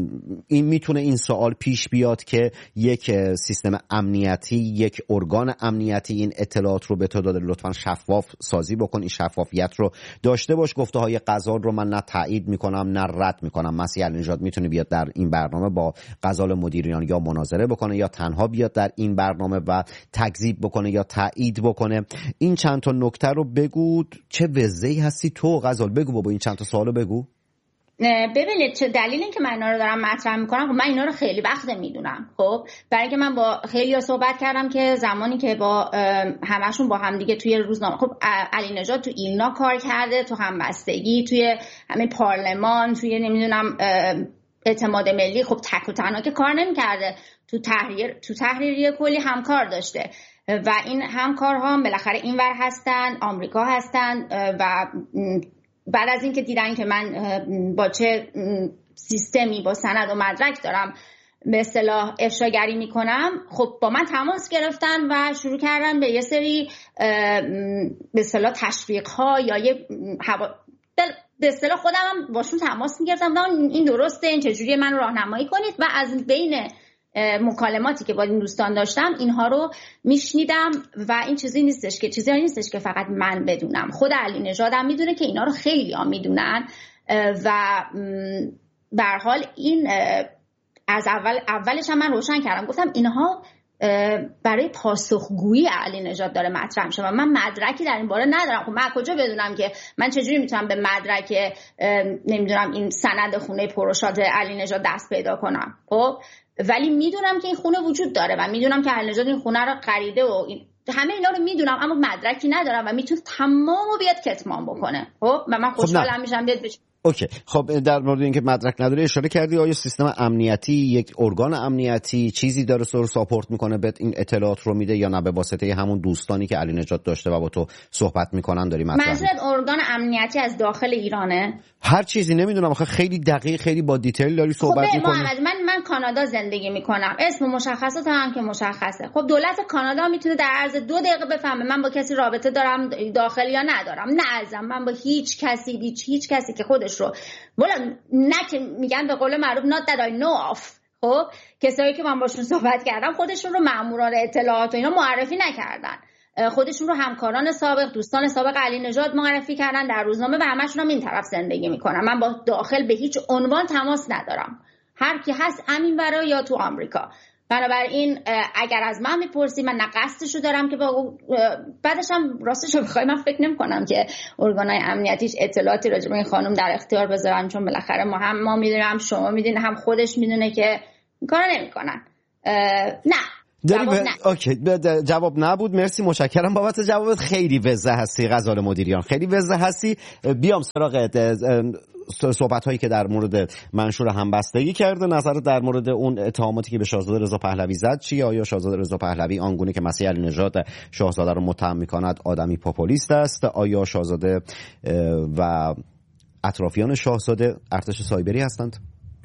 این میتونه این سوال پیش بیاد که یک سیستم امنیتی، یک ارگان امنیتی این اطلاعات رو به تو داده، لطفاً شفاف سازی بکن، این شفافیت رو داشته باش. گفته های غزال رو من نه تایید میکنم نه رد میکنم. مسیح علی نژاد میتونه بیاد در این برنامه با غزال مدیریان یا مناظره بکنه یا تنها بیاد در این برنامه و تکذیب بکنه یا تایید بکنه. این چند تا نکته رو بگو. چه وضعی هستی تو غزال؟ بگو بابا این چند تا سوالو بگو. ببینید چه دلیل این که من اینا رو دارم مطرح میکنم، خب من اینا رو خیلی وقت میدونم. خب برای که من با خیلی‌ها صحبت کردم که زمانی که با همشون با هم دیگه توی روزنامه، خب علی نژاد تو ایلنا کار کرده، تو همبستگی، توی همین پارلمان، توی نمیدونم اعتماد ملی، خب تک و تنها که کار نمی‌کرده، تو تحریر تو تحریریه کلی همکار داشته و این همکارها هم بالاخره اینور هستن، آمریکا هستن و بعد از این که دیدن که من با چه سیستمی با سند و مدرک دارم به اصطلاح افشاگری میکنم، خب با من تماس گرفتن و شروع کردن به یه سری به اصطلاح تشویق ها یا یه هوا... به اصطلاح خودم هم باشون تماس میگرفتم این درسته، این چجوری من راهنمایی کنید و از بین مکالماتی که با این دوستان داشتم اینها رو میشنیدم و این چیزی نیستش که چیزی نیستش که فقط من بدونم، خود علی نژاد هم میدونه که اینا رو خیلی ها میدونن و به هر حال این از اول اولش هم من روشن کردم، گفتم اینها برای پاسخگویی علی نژاد داره مطرح میشه و من مدرکی در این باره ندارم. خب من کجا بدونم که من چجوری میتونم به مدرک نمیدونم این سند خونه پروشات علی نژاد دست پیدا کنم؟ خب ولی میدونم که این خونه وجود داره و میدونم که علی نژاد این خونه رو خریده و این همه اینا رو میدونم، اما مدرکی ندارم و میتونه تمامو بیاد کتمان بکنه. خب و من خوشحالم میشم بیاد بشه. اوکی، خب در مورد اینکه مدرک نداره اشاره کردی، آیا سیستم امنیتی، یک ارگان امنیتی چیزی داره سر ساپورت میکنه به این اطلاعات رو میده یا نه به واسطه همون دوستانی که علی نژاد داشته و با تو صحبت میکنن داری مطرح؟ منظورت ارگان امنیتی از داخل ایرانه؟ هر چیزی نمیدونم، آخه خیلی دقیق خیلی با دیتیل داری صحبت خب میکنی. من من کانادا زندگی میکنم، اسم مشخصات هم که مشخصه. خب دولت کانادا میتونه در عرض دو دقیقه بفهمه من با کسی رابطه دارم داخل یا ندارم. نه ازم من با هیچ کسی هیچ هیچ کسی که خودش رو ولی نه که میگن به قول معروف not that I know of، خب کسایی که من باشون صحبت کردم خودشون رو ماموران اطلاعات و اینا معرفی نکردن خودشون رو همکاران سابق، دوستان سابق علی نژاد معرفی کردن در روزنامه و همشون هم این طرف زندگی میکنن. من با داخل به هیچ عنوان تماس ندارم، هر کی هست همین برای یا تو آمریکا. بنابراین اگر از من میپرسی، من نه قصدشو دارم که با بعدش هم راستش رو بخوای من فکر نمی‌کنم که ارگان‌های امنیتیش اطلاعاتی راجع به این خانم در اختیار بذارن، چون بالاخره ما هم ما میدونیم، هم شما میدونید، هم خودش میدونه که این کارو نمی‌کنن. نه جواب ب... نه. اوکی ب... جواب نبود. مرسی، متشکرم بابت جوابت. خیلی وضع هستی غزال مدیریان، خیلی وضع هستی. بیام سراغ صحبت هایی که در مورد منشور همبستگی کرده. نظر در مورد اون اتهاماتی که به شاهزاده رضا پهلوی زد چیه؟ آیا شاهزاده رضا پهلوی آنگونه که مسیح علی نژاد شاهزاده رو متهم می‌کند آدمی پاپولیست است؟ آیا شاهزاده و اطرافیان شاهزاده ارتش سایبری هستند؟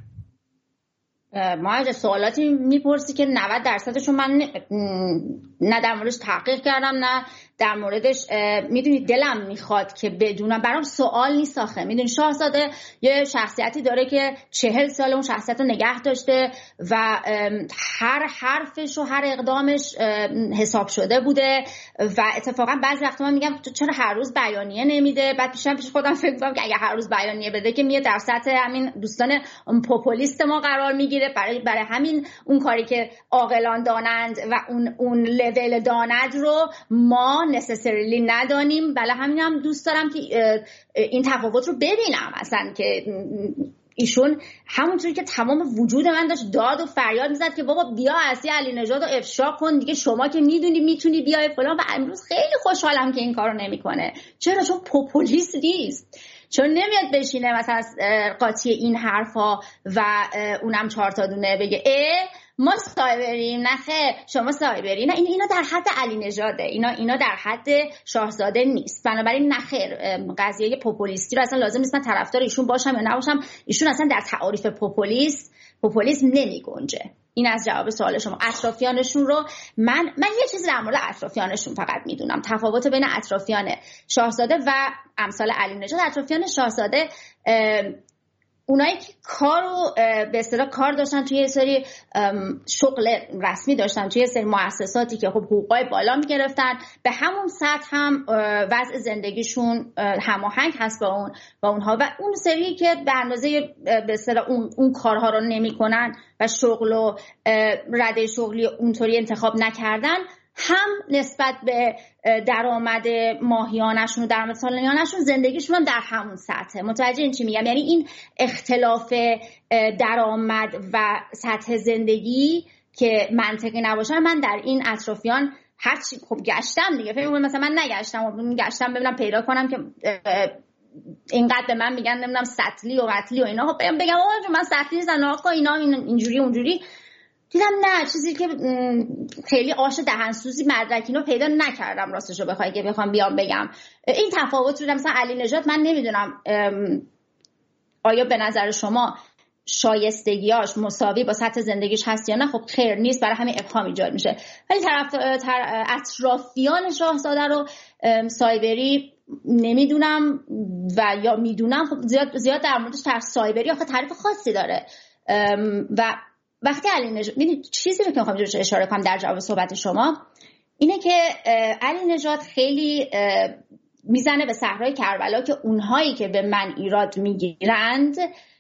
ما سوالاتی میپرسی که نود درصدشون من نه در موردش تحقیق کردم، نه در موردش میدونی دلم میخواد که بدونم. برام سوال نیست آخه. میدونی شاهزاده یه شخصیتی داره که چهل سال اون شخصیت رو نگه داشته و هر حرفش و هر اقدامش حساب شده بوده و اتفاقا بعضی وقتا من میگم تو چرا هر روز بیانیه نمیده؟ بعد پیشم پیش خودم فکر میکنم که اگه هر روز بیانیه بده که میاد در سطح همین دوستان پاپولیست ما قرار میگیره. برای برای همین اون کاری که عاقلان دانند و اون اون لول داند رو ما نسسریلی ندانیم. بله همین هم دوست دارم که این تفاوت رو ببینم، اصلا که ایشون همونطوری که تمام وجود من داشت داد و فریاد میزد که بابا بیا اصلی علی نژاد رو افشا کن دیگه، شما که میدونی میتونی بیای فلان. و امروز خیلی خوشحالم که این کارو نمیکنه. چرا؟ چون پاپولیست نیست، چون نمیاد بشینه مثلا قاطی این حرفا و اونم چهار تا دونه بگه اه ما سایبریم. نه خیر شما سایبری. نه اینا در حد علی نژاده، اینا اینا در حد شاهزاده نیست. بنابراین نه خیر، قضیه پاپولیستی رو اصلا لازم نیست من طرفدار ایشون باشم یا نباشم. ایشون اصلا در تعاریف پاپولیست پاپولیسم نمیگنجه. این از جواب سوال شما. اطرافیانشون رو من من یه چیزی در مورد اطرافیانشون فقط میدونم، تفاوت بین اطرافیان شاهزاده و امثال علی نژاد. اطرافیان شاهزاده اونایی که کارو به اصطلاح کار داشتن توی یه سری شغل رسمی داشتن توی یه سری مؤسساتی که خب حقوقای بالا میگرفتن، به همون سطح هم وضع زندگیشون هماهنگ هست با اون با اونها. و اون سری که به اندازه به اصطلاح اون اون کارها رو نمیکنن و شغل و رده شغلی اونطوری انتخاب نکردن، هم نسبت به درآمد ماهیانشون و درآمد سالیانشون زندگیشون هم در همون سطحه. متوجه این چی میگم؟ یعنی این اختلاف درآمد و سطح زندگی که منطقی نباشه من در این اطرافیان هرچی خب گشتم دیگه، فکر کنم مثلا من نگشتم گشتم ببینم پیدا کنم که اینقدر به من میگن نمیدونم سطلی و مطلی و اینا، خب بگم آقا من سطلی نیستم آقا اینا اینجوری اونجوری. دیدم نه، چیزی که خیلی آش دهنسوزی مدرکینو پیدا نکردم راستشو بخوای که بخوام بیام بگم. این تفاوت رو مثلا علی نژاد من نمیدونم آیا به نظر شما شایستگیاش مساوی با سطح زندگیش هست یا نه. خب خیر نیست، برای همین ابهام ایجاد میشه. ولی طرف اطرافیان شاهزاده رو سایبری نمیدونم و یا میدونم خب زیاد زیاد در موردش طرف سایبری آخه تعریف خاصی داره. و وقتی علی نژاد ببینید چیزی رو که میخوام روش اشاره کنم در جواب صحبت شما اینه که علی نژاد خیلی میزنه به صحرای کربلا که اونهایی که به من ایراد میگیرند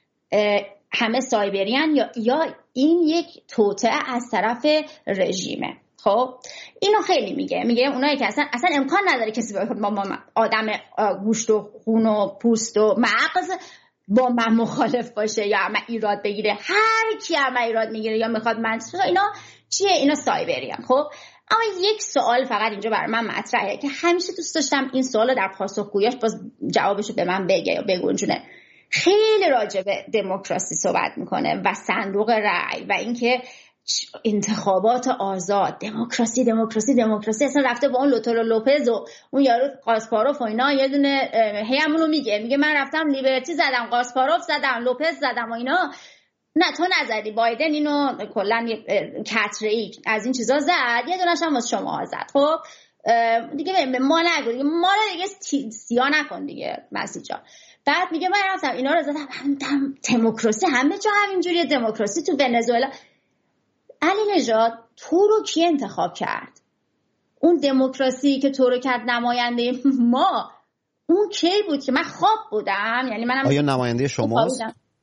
همه سایبریان یا یا این یک توطئه از طرف رژیمه. خب اینو خیلی میگه میگه اونایی که اصلا اصلا امکان نداره کسی با ما آدم گوشت و خون و پوست و مغز با من مخالف باشه یا من ایراد بگیره. هر کی من ایراد میگیره یا میخواد من اینا چیه؟ اینا سایبریان. خب اما یک سوال فقط اینجا برای من مطرحه که همیشه دوست داشتم این سوالو در پاسخگوییش باز جوابشو به من بگه یا بگنجونه. خیلی راجع به دموکراسی صحبت میکنه و صندوق رأی و اینکه انتخابات آزاد، دموکراسی دموکراسی دموکراسی اصلا رفته با اون لوتورو لوپز و اون یارو قاسپاروف و اینا یه دونه هی همونو میگه میگه من رفتم لیبرتی زدم، قاسپاروف زدم، لوپز زدم و اینا. نه تو نزدی، بایدن اینو کلا کتره‌ای از این چیزا زد، یه دونش هم واسه شما زد. خب دیگه ما نگو دیگه، ما رو دیگه سیاه نکن دیگه مسیح جان. بعد میگه من رفتم اینا رو زدم، دموکراسی همه جا همینجوریه، دموکراسی تو ونزوئلا. علی نژاد تو رو کی انتخاب کرد؟ اون دموکراسی که تو رو کرد نماینده ما، اون کی بود که من خواب بودم؟ یعنی منم آیا نماینده شماست؟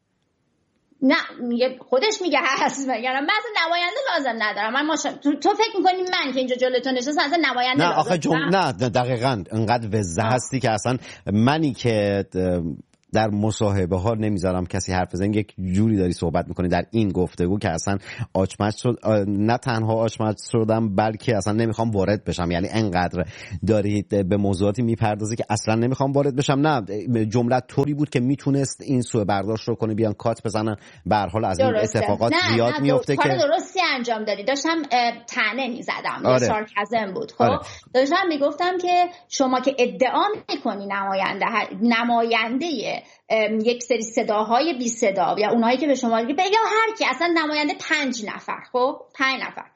نه میگه خودش میگه هست. مگر من اصلا نماینده لازم ندارم. من ماشا... تو, تو فکر میکنی من که اینجا جلوی تو نشستم اصلا نماینده نه لازم آخه جم... نه دقیقاً انقدر وزه هستی که اصلا منی که در مصاحبه ها نمیذارم کسی حرف بزنه، یک جوری داری صحبت میکنی در این گفتگو که اصلا آچمچ شد. نه تنها آچمچ شدم بلکه اصلا نمیخوام وارد بشم. یعنی انقدر دارید به موضوعاتی میپردازی که اصلا نمیخوام وارد بشم. نه جملت طوری بود که میتونست این سوء برداشت رو کنه، بیان کات بزنن. به هر حال از این اتفاقات نه، زیاد نه میفته که کار درستی انجام دادی. داشتم طعنه میزدم. آره. سارکازم بود. خب آره. داشتم میگفتم که شما که ادعا میکنی نماینده نماینده یک سری صداهای بی صدا یا اونایی که به شما میگه یا هر کی، اصلا نماینده پنج نفر، خب پنج نفر،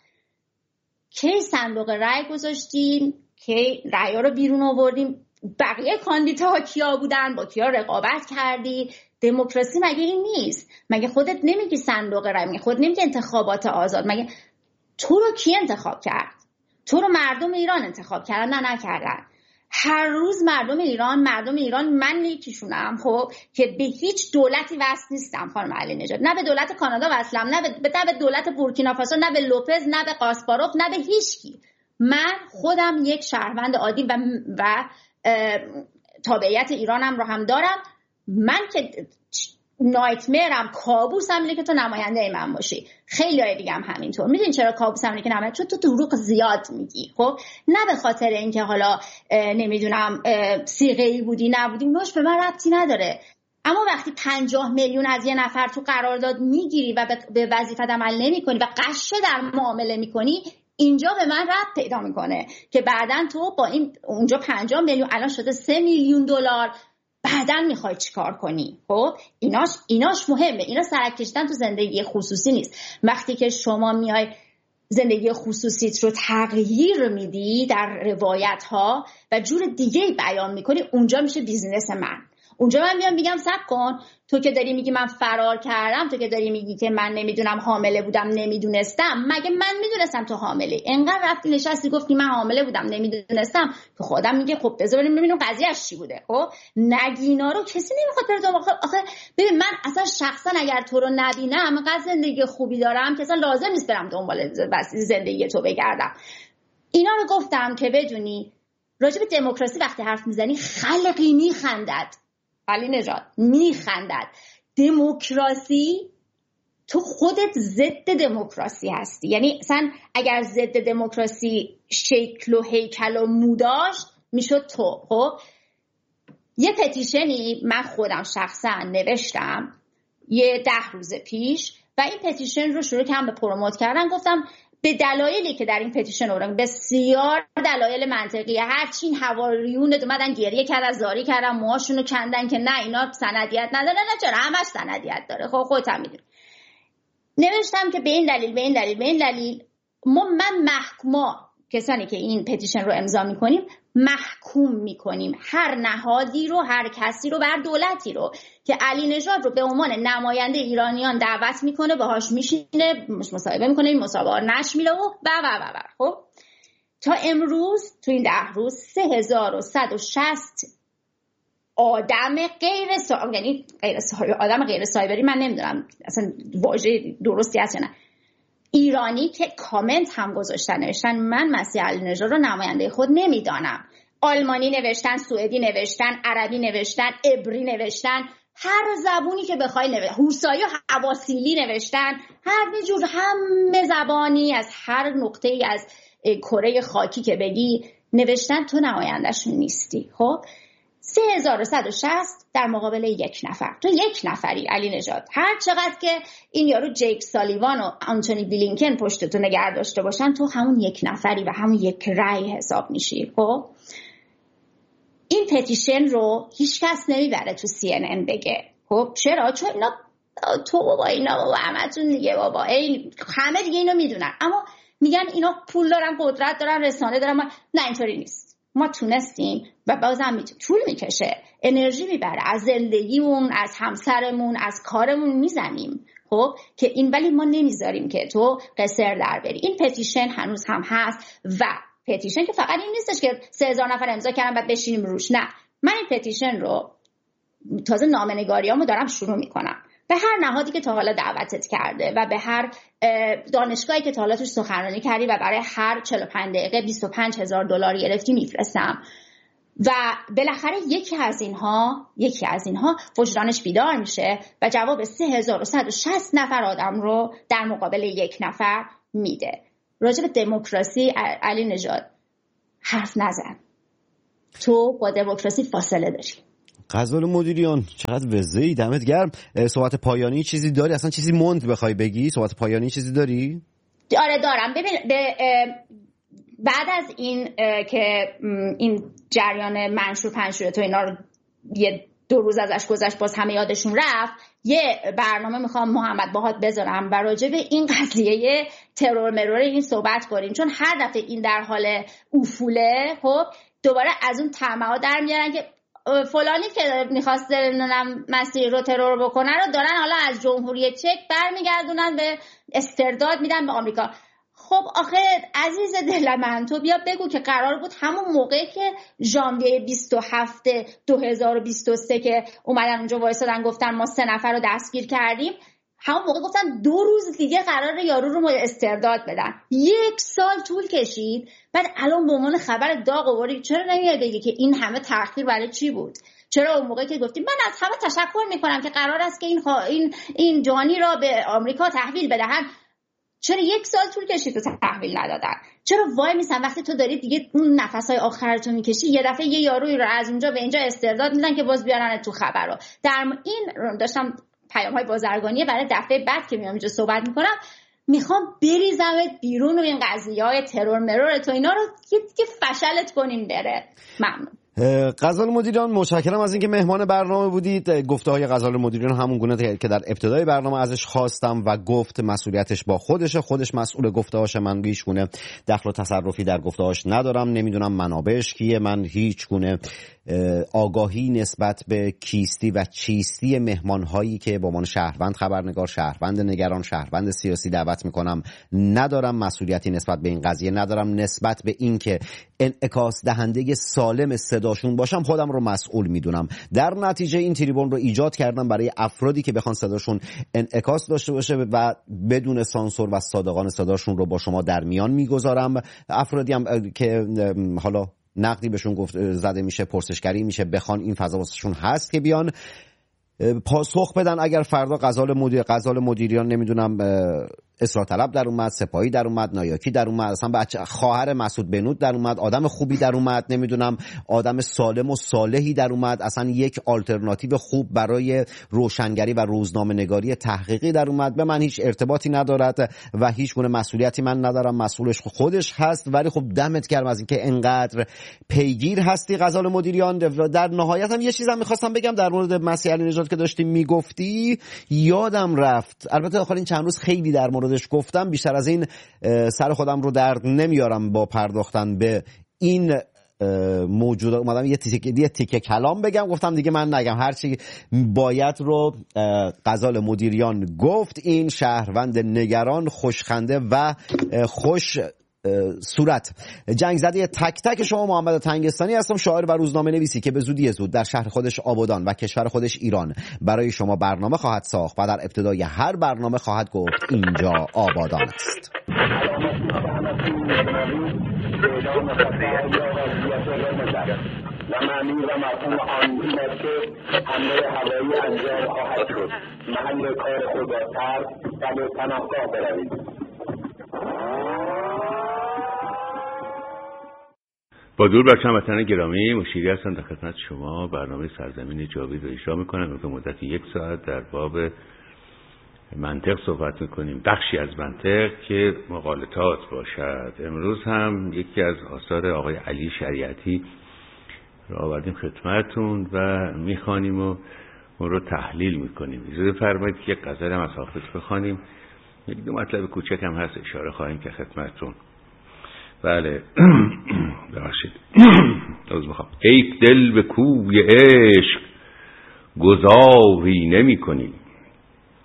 کی صندوق رای گذاشتیم، کی رأی‌ها رو بیرون آوردیم، بقیه کاندیداها کیا بودن، با کیا رقابت کردی؟ دموکراسی مگه این نیست؟ مگه خودت نمیگی صندوق رای، مگه خودت نمیگی انتخابات آزاد؟ مگه تو رو کی انتخاب کرد؟ تو رو مردم ایران انتخاب کردن؟ نه نکردن. هر روز مردم ایران مردم ایران من یکیشونم خب که به هیچ دولتی وصل نیستم خانم علی نژاد، نه به دولت کانادا وصلم، نه به نه به دولت بورکینافاسو، نه به لوپز، نه به قاسپاروف، نه به هیچکی. من خودم یک شهروند عادی و و تابعیت ایرانم رو هم دارم. من که نایتمرم، کابوسم اینه که تو نماینده من باشی. خیلی های دیگه هم همینطور. میدونی چرا کابوسم اینه که نماینده؟ چون تو دروغ زیاد میگی. خب نه به خاطر اینکه حالا نمیدونم صیغه‌ای بودی نبودی، اوناش به من ربطی نداره. اما وقتی پنجاه میلیون از یه نفر تو قرارداد میگیری و به وظیفت عمل نمیکنی و قشه در معامله میکنی، اینجا به من ربط پیدا میکنه که بعدن تو با این اونجا پنجاه میلیون الان شده سه میلیون دلار، بعدن میخوای چیکار کنی؟ خب ایناش ایناش مهمه. اینا سرک کشیدن تو زندگی خصوصی نیست. وقتی که شما میای زندگی خصوصیت رو تغییر میدی در روایت ها و جور دیگه بیان میکنی، اونجا میشه بیزینس من. اونجا من میام میگم صبر کن، تو که داری میگی من فرار کردم، تو که داری میگی که من نمیدونم حامله بودم نمیدونستم، مگه من میدونستم تو حامله؟ انقدر رفتی نشستی گفتی من حامله بودم نمیدونستم که خودم میگه خب بذار بریم ببینیم قضیهش چی بوده. خب نگینا رو کسی نمیخواد بره دنبال. آخه ببین من اصلا شخصا اگر تو رو نبینم انقدر زندگی خوبی دارم که اصلا لازم نیست برم دنبال زندگی تو بگردم. اینا رو گفتم که بدونی راجع به دموکراسی وقتی حرف میزنی خلقی میخندد. علی نژاد میخندد. دموکراسی تو خودت ضد دموکراسی هستی. یعنی اصلا اگر ضد دموکراسی شکل و هیکل و مو داشت میشد تو. خب یه پتیشنی من خودم شخصا نوشتم یه ده روز پیش و این پتیشن رو شروع کردم به پروموت کردن. گفتم به دلایلی که در این پتیشن آوردم، بسیار دلایل منطقیه، هرچین حواریون اومدن گریه کردن، زاری کردن، موهاشونو کندن که نه اینا سندیت نداره. نه چرا همش سندیت داره. خب خودت هم میدونی. نوشتم که به این دلیل به این دلیل به این دلیل ما من محکوما کسانی که این پتیشن رو امضا میکنیم محکوم میکنیم هر نهادی رو، هر کسی رو، بر دولتی رو که علی نژاد رو به عنوان نماینده ایرانیان دعوت میکنه، باهاش میشینه، مصاحبه میکنه، این مصاحبه نشر میده و و و و خب تا امروز تو این ده روز سه هزار و صد و شصت آدم غیر سا... یعنی غیر سا... آدم غیر سایبری، من نمیدونم اصلا واژه درستی هست یا نه، ایرانی که کامنت هم گذاشتن، نوشتن من مسیح علی نژاد رو نماینده خود نمیدانم. آلمانی نوشتن، سوئدی نوشتن، عربی نوشتن، عبری نوشتن، هر زبونی که بخوای نوشتن، هوسایی و حواسیلی نوشتن، هر جور همه زبانی از هر نقطه ای از کره خاکی که بگی نوشتن تو نمایندهشون نیستی. خب سه هزار و صد و شصت در مقابل یک نفر. تو یک نفری علی نژاد. هر چقدر که این یارو جیک سالیوان و آنتونی بلینکن پشت تو نگه داشته باشن، تو همون یک نفری و همون یک رأی حساب میشی. خب این پتیشن رو هیچ کس نمیبره تو سی ان ان بگه. خب چرا؟ چون اینا تو بابا اینا بابا همتون دیگه بابا این همه دیگه اینو میدونن، اما میگن اینا پول دارن، قدرت دارن، رسانه دارن. نه اینطوری نیست. ما تونستیم و بازم میتونیم. طول میکشه، انرژی میبره، از زندگیمون، از همسرمون، از کارمون میزنیم. خب که این، ولی ما نمیذاریم که تو قصر در بری. این پتیشن هنوز هم هست و پتیشن که فقط این نیستش که سه هزار نفر امضا کردن بعد بشینیم روش، نه، من این پتیشن رو تازه نامه‌نگاریامو دارم شروع میکنم به هر نهادی که تا حالا دعوتت کرده و به هر دانشگاهی که تا حالا توش سخنرانی کردی و برای هر چهل و پنج دقیقه بیست و پنج هزار دلار گرفتی میفرستم و بالاخره یکی از اینها یکی از اینها وجدانش بیدار میشه و جواب سه هزار و صد و شصت نفر آدم رو در مقابل یک نفر میده. راجع به دموکراسی علی نژاد حرف نزن، تو با دموکراسی فاصله داری. غزال مدیریان چقدر وزه‌ای، دمت گرم. صحبت پایانی چیزی داری؟ اصلا چیزی موند بخوای بگی؟ صحبت پایانی چیزی داری؟ آره دارم. ببین به بعد از این که این جریان منشور پنجشور تو اینا رو یه دو روز ازش گذشت باز همه یادشون رفت، یه برنامه میخوام محمد باهات بذارم و راجع به این قضیه ترور مرور این صحبت کنیم، چون هر دفعه این در حال افوله خب دوباره از اون طمع‌ها در میارن که فلانی که میخواست نمیدونم مسیح رو ترور بکنه رو دارن حالا از جمهوری چک برمیگردونن به استرداد میدن به آمریکا. خب آخه عزیز دل من، تو بیا بگو که قرار بود همون موقعی که ژانویه بیست و هفت دو هزار و بیست و سه که اومدن اونجا وایسادن گفتن ما سه نفر رو دستگیر کردیم، همون موقع گفتن دو روز دیگه قرار یارو رو استرداد بدن. یک سال طول کشید، بعد الان به عنوان خبر داغ آوردی. چرا نمیای بگی که این همه تأخیر برای چی بود؟ چرا اون موقعی که گفتیم من از همه تشکر میکنم که قرار است که این خوا... این این جانی را به آمریکا تحویل بدهن، چرا یک سال طول کشید تو تحویل ندادن؟ چرا وای میسن وقتی تو داری دیگه اون نفسای آخرتو میکشی یه دفعه یه یارویی رو از اونجا به اینجا استرداد میدن که باز بیارن تو خبر رو؟ در این داشتم پیام‌های بازرگانی برای دفعه بعد که میام اینجا صحبت میکنم، میخوام بریزمت بیرون و این قضیه‌های ترور مرور تو اینا رو که فشلت کنیم بره. ممنون. غزال مدیریان متشکرم از اینکه مهمان برنامه بودید. گفته های غزال مدیریان همون گونه که در ابتدای برنامه ازش خواستم و گفت مسئولیتش با خودشه، خودش مسئول گفته هاش، من هیچ گونه دخل و تصرفی در گفته هاش ندارم، نمیدونم منابعش کیه، من هیچ گونه آگاهی نسبت به کیستی و چیستی مهمان هایی که با عنوان شهروند خبرنگار، شهروند نگران، شهروند سیاسی دعوت میکنم ندارم، مسئولیتی نسبت به این قضیه ندارم، نسبت به این که انعکاس دهنده سالم صداشون باشم خودم رو مسئول میدونم. در نتیجه این تریبون رو ایجاد کردم برای افرادی که بخوان صداشون انعکاس داشته باشه و بدون سانسور و صادقانه صداشون رو با شما در میان میگذارم. افرادی هم که حالا نقدی بهشون گفت زده میشه، پرسشگری میشه، بخوان این فضا واسهشون هست که بیان پاسخ بدن. اگر فردا غزال مدیر غزال مدیریان نمیدونم اصلاح طلب در اومد، سپاهی در اومد، نایاکی در اومد، اصلا بچه خواهر مسعود بنود در اومد، آدم خوبی در اومد، نمیدونم آدم سالم و صالحی در اومد، اصلا یک آلترناتیو خوب برای روشنگری و روزنامه نگاری تحقیقی در اومد، به من هیچ ارتباطی ندارد و هیچ گونه مسئولیتی من ندارم، مسئولش خودش هست. ولی خب دمت گرم از اینکه انقدر پیگیر هستی غزال مدیریان. در نهایت هم یه چیزم می‌خواستم بگم در مورد مسیح علی نژاد که داشتی میگفتی، یادم رفت، البته آخرین چند روز خیلی در مورد گفتم، بیشتر از این سر خودم رو درد نمیارم با پرداختن به این موجود. اومدم یه تیکه یه تیکه کلام بگم، گفتم دیگه من نگم، هرچی باید رو غزال مدیریان گفت. این شهروند نگران، خوشخنده و خوش صورت جنگ زده تک تک شما محمد تنگستانی هستم، شاعر و روزنامه نویسی که به زودی زود در شهر خودش آبادان و کشور خودش ایران برای شما برنامه خواهد ساخت و در ابتدای هر برنامه خواهد گفت اینجا آبادان است. و معنی و مفهوم آن این است که حمله هوایی انجام خواهد شد. محل کار خود را ترک و به پناهگاه بروید. با درود بر هموطنان گرامی، مشیری هستم در خدمت شما. برنامه سرزمین جاوید رو اجرا میکنم. به مدت یک ساعت در باب منطق صحبت میکنیم، بخشی از منطق که مغالطات باشد. امروز هم یکی از آثار آقای علی شریعتی رو آوردیم خدمتتون و میخوانیم و اون رو تحلیل میکنیم. اجازه فرمایید که یک غزل هم از حافظ بخوانیم. یک دو مطلب کوچک هم هست اشاره خواهیم که خدمتتون. بله ببخشید عذر میخوام. ای دل به کوی عشق گذاری نمی کنی،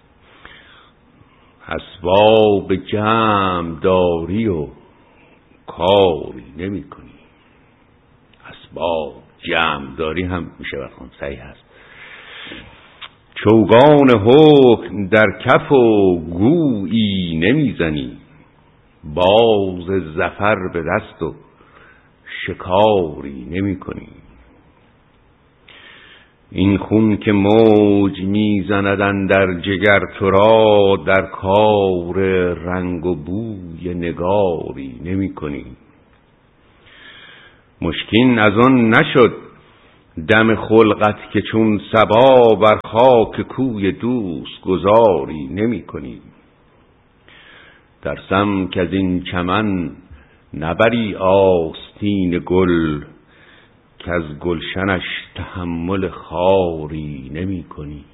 اسباب جمع داری و کاری نمی کنی. اسباب جمع داری هم میشه بخون، صحیح هست. چوگان حکم در کف و گویی نمیزنی. باز ظفر به دست و شکاری نمی کنی. این خون که موج میزندن در جگر تو را، در کار رنگ و بوی نگاری نمی کنی. مشکین از آن نشد دم خلقت که چون صبا بر خاک کوی دوست گذاری نمی کنی. ترسم که از این چمن نبری آستین گل، که از گلشنش تحمل خاری نمی کنی.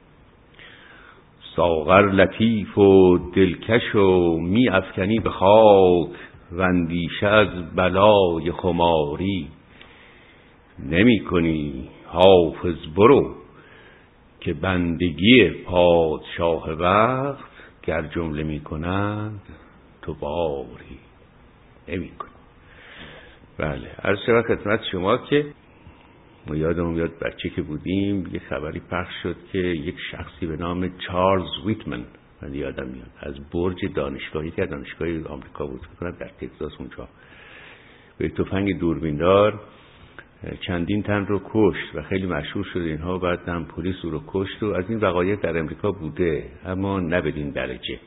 ساغر لطیف و دلکش و می افکنی به خاک، و اندیشه از بلای خماری نمی کنی. حافظ برو که بندگی پادشاه وقت، گر جمله می کنند تو باری نمی کنی. بله، عرض شود خدمت شما که ما یادمون میاد بچه که بودیم یه خبری پخش شد که یک شخصی به نام چارلز ویتمن، من یادم میاد، از برج دانشگاهی که دانشگاه آمریکا بود فکر در تگزاس اونجا، به تفنگ دوربیندار چندین تن رو کشت و خیلی مشهور شد اینها. بعد هم پلیس او رو کشت و از این وقایع در امریکا بوده، اما نه بدین درجه.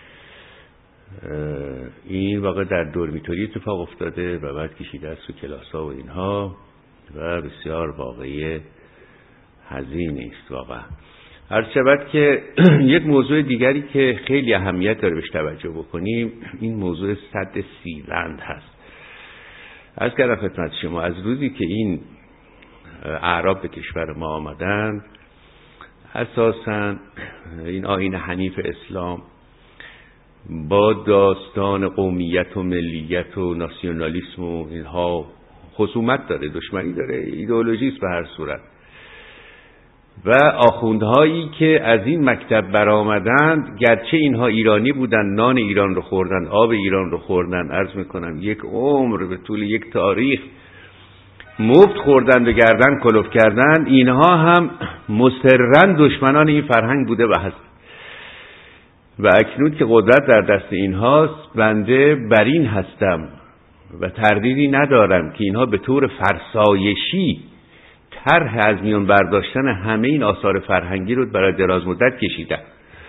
این واقع در دورمیتوری اتفاق افتاده و بعد کشیده است تو کلاس‌ها و اینها و بسیار واقعی حزینی است واقعا. عرض شود که یک موضوع دیگری که خیلی اهمیت داره بهش توجه بکنیم، این موضوع سد سیلند هست. عرض کردم خدمت شما از روزی که این اعراب به کشور ما آمدن، اساساً این آیین حنیف اسلام با داستان قومیت و ملیت و ناسیونالیسم و اینها خصومت داره، دشمنی داره، ایدئولوژی است به هر صورت. و آخوندهایی که از این مکتب برآمدند، گرچه اینها ایرانی بودن، نان ایران رو خوردن، آب ایران رو خوردن، عرض میکنم یک عمر به طول یک تاریخ مفت خوردن و گردن کلوف کردن، اینها هم مصرن دشمنان این فرهنگ بوده و هست. و اکنون که قدرت در دست اینهاست، بنده بر این هستم و تردیدی ندارم که اینها به طور فرسایشی طرح از میان برداشتن همه این آثار فرهنگی رو برای دراز مدت کشیدن.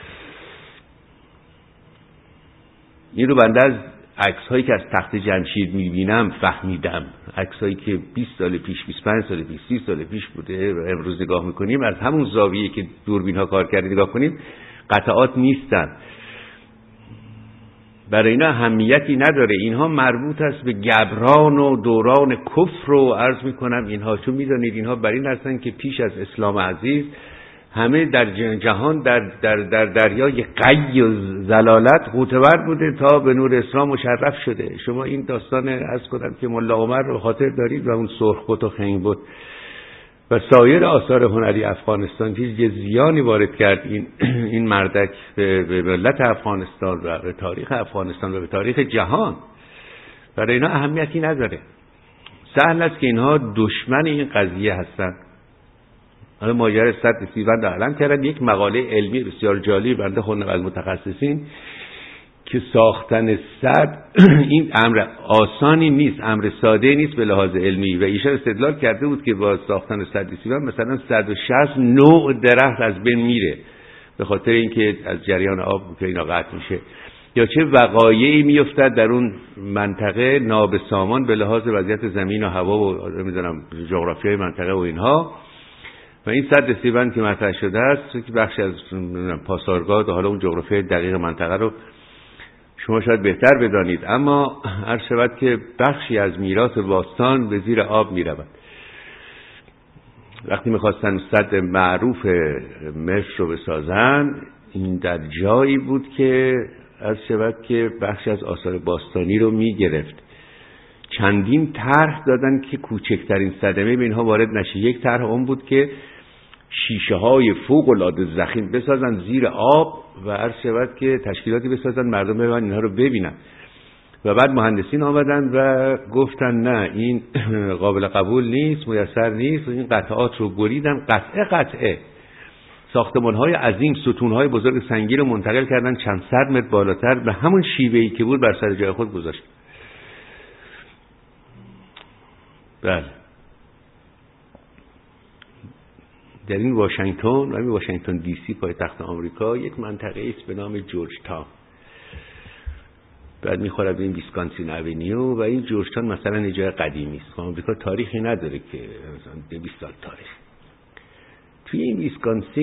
این رو بنده از عکس هایی که از تخت جمشید میبینم فهمیدم. عکس هایی که بیست سال پیش، بیست و پنج سال پیش، سی سال پیش بوده و امروز نگاه میکنیم، از همون زاویه که دوربین ها کار کرده نگاه کنیم، قطعات نیستن. برای اینا اهمیتی نداره. اینها مربوط است به گبران و دوران کفر رو عرض میکنم اینها، چون میدانید اینها بر این هستن که پیش از اسلام عزیز همه در جهان در در در دریای قی و زلالت غوطه‌ور بوده تا به نور اسلام مشرف شده. شما این داستان عرض کنم که ملا عمر رو خاطر دارید و اون سرخ بت و خنگ بت و سایر آثار هنری افغانستان که زیانی وارد کرد این این مردک به, به ملت افغانستان و به تاریخ افغانستان و به تاریخ جهان. برای اینا اهمیتی نداره. سهل است که اینها دشمن این قضیه هستن. حالا ماجرای سد سیلند اعلام کردن، یک مقاله علمی بسیار جالب بنده خوندم از متخصصین که ساختن سد این امر آسانی نیست، امر ساده نیست به لحاظ علمی و ایشان استدلال کرده بود که با ساختن سد سیلند مثلا صد و شصت نوع درخت از بین میره به خاطر اینکه از جریان آب که اینا قطع میشه، یا چه وقایعی میافتد در اون منطقه نابسامان به لحاظ وضعیت زمین و هوا و نمیدونم جغرافیای منطقه و اینها. و این سد سیلند که مطرح شده است که بخشی از پاسارگاد و حالا اون جغرافیای دقیق منطقه رو شما شاید بهتر بدانید، اما عرض شود که بخشی از میراث باستان به زیر آب می رود. وقتی میخواستن سد معروف مصر رو بسازن، این در جایی بود که عرض شود که بخشی از آثار باستانی رو می گرفت. چندین طرح دادن که کوچکترین صدمه به اینها وارد نشه. یک طرح اون بود که شیشه های فوق العاده ضخیم بسازن زیر آب و عرض شود که تشکیلاتی بسازن مردم ببینن اینها رو ببینن. و بعد مهندسین آمدن و گفتن نه این قابل قبول نیست، میسر نیست، این قطعات رو بریدن قطعه قطعه، ساختمان‌های عظیم، ستون‌های بزرگ سنگی رو منتقل کردن چند صد متر بالاتر به همون شیوه‌ای که بود بر سر جای خود گذاشت. بله در این واشنگتن و این واشنگتن دی سی پایتخت آمریکا یک منطقه است به نام جورج تاون، بعد میخوره به این ویسکانسین اونیو و این جورج تاون مثلا یه جای قدیمی است. آمریکا تاریخی نداره که مثلا دویست سال تاریخ. توی این ویسکانسین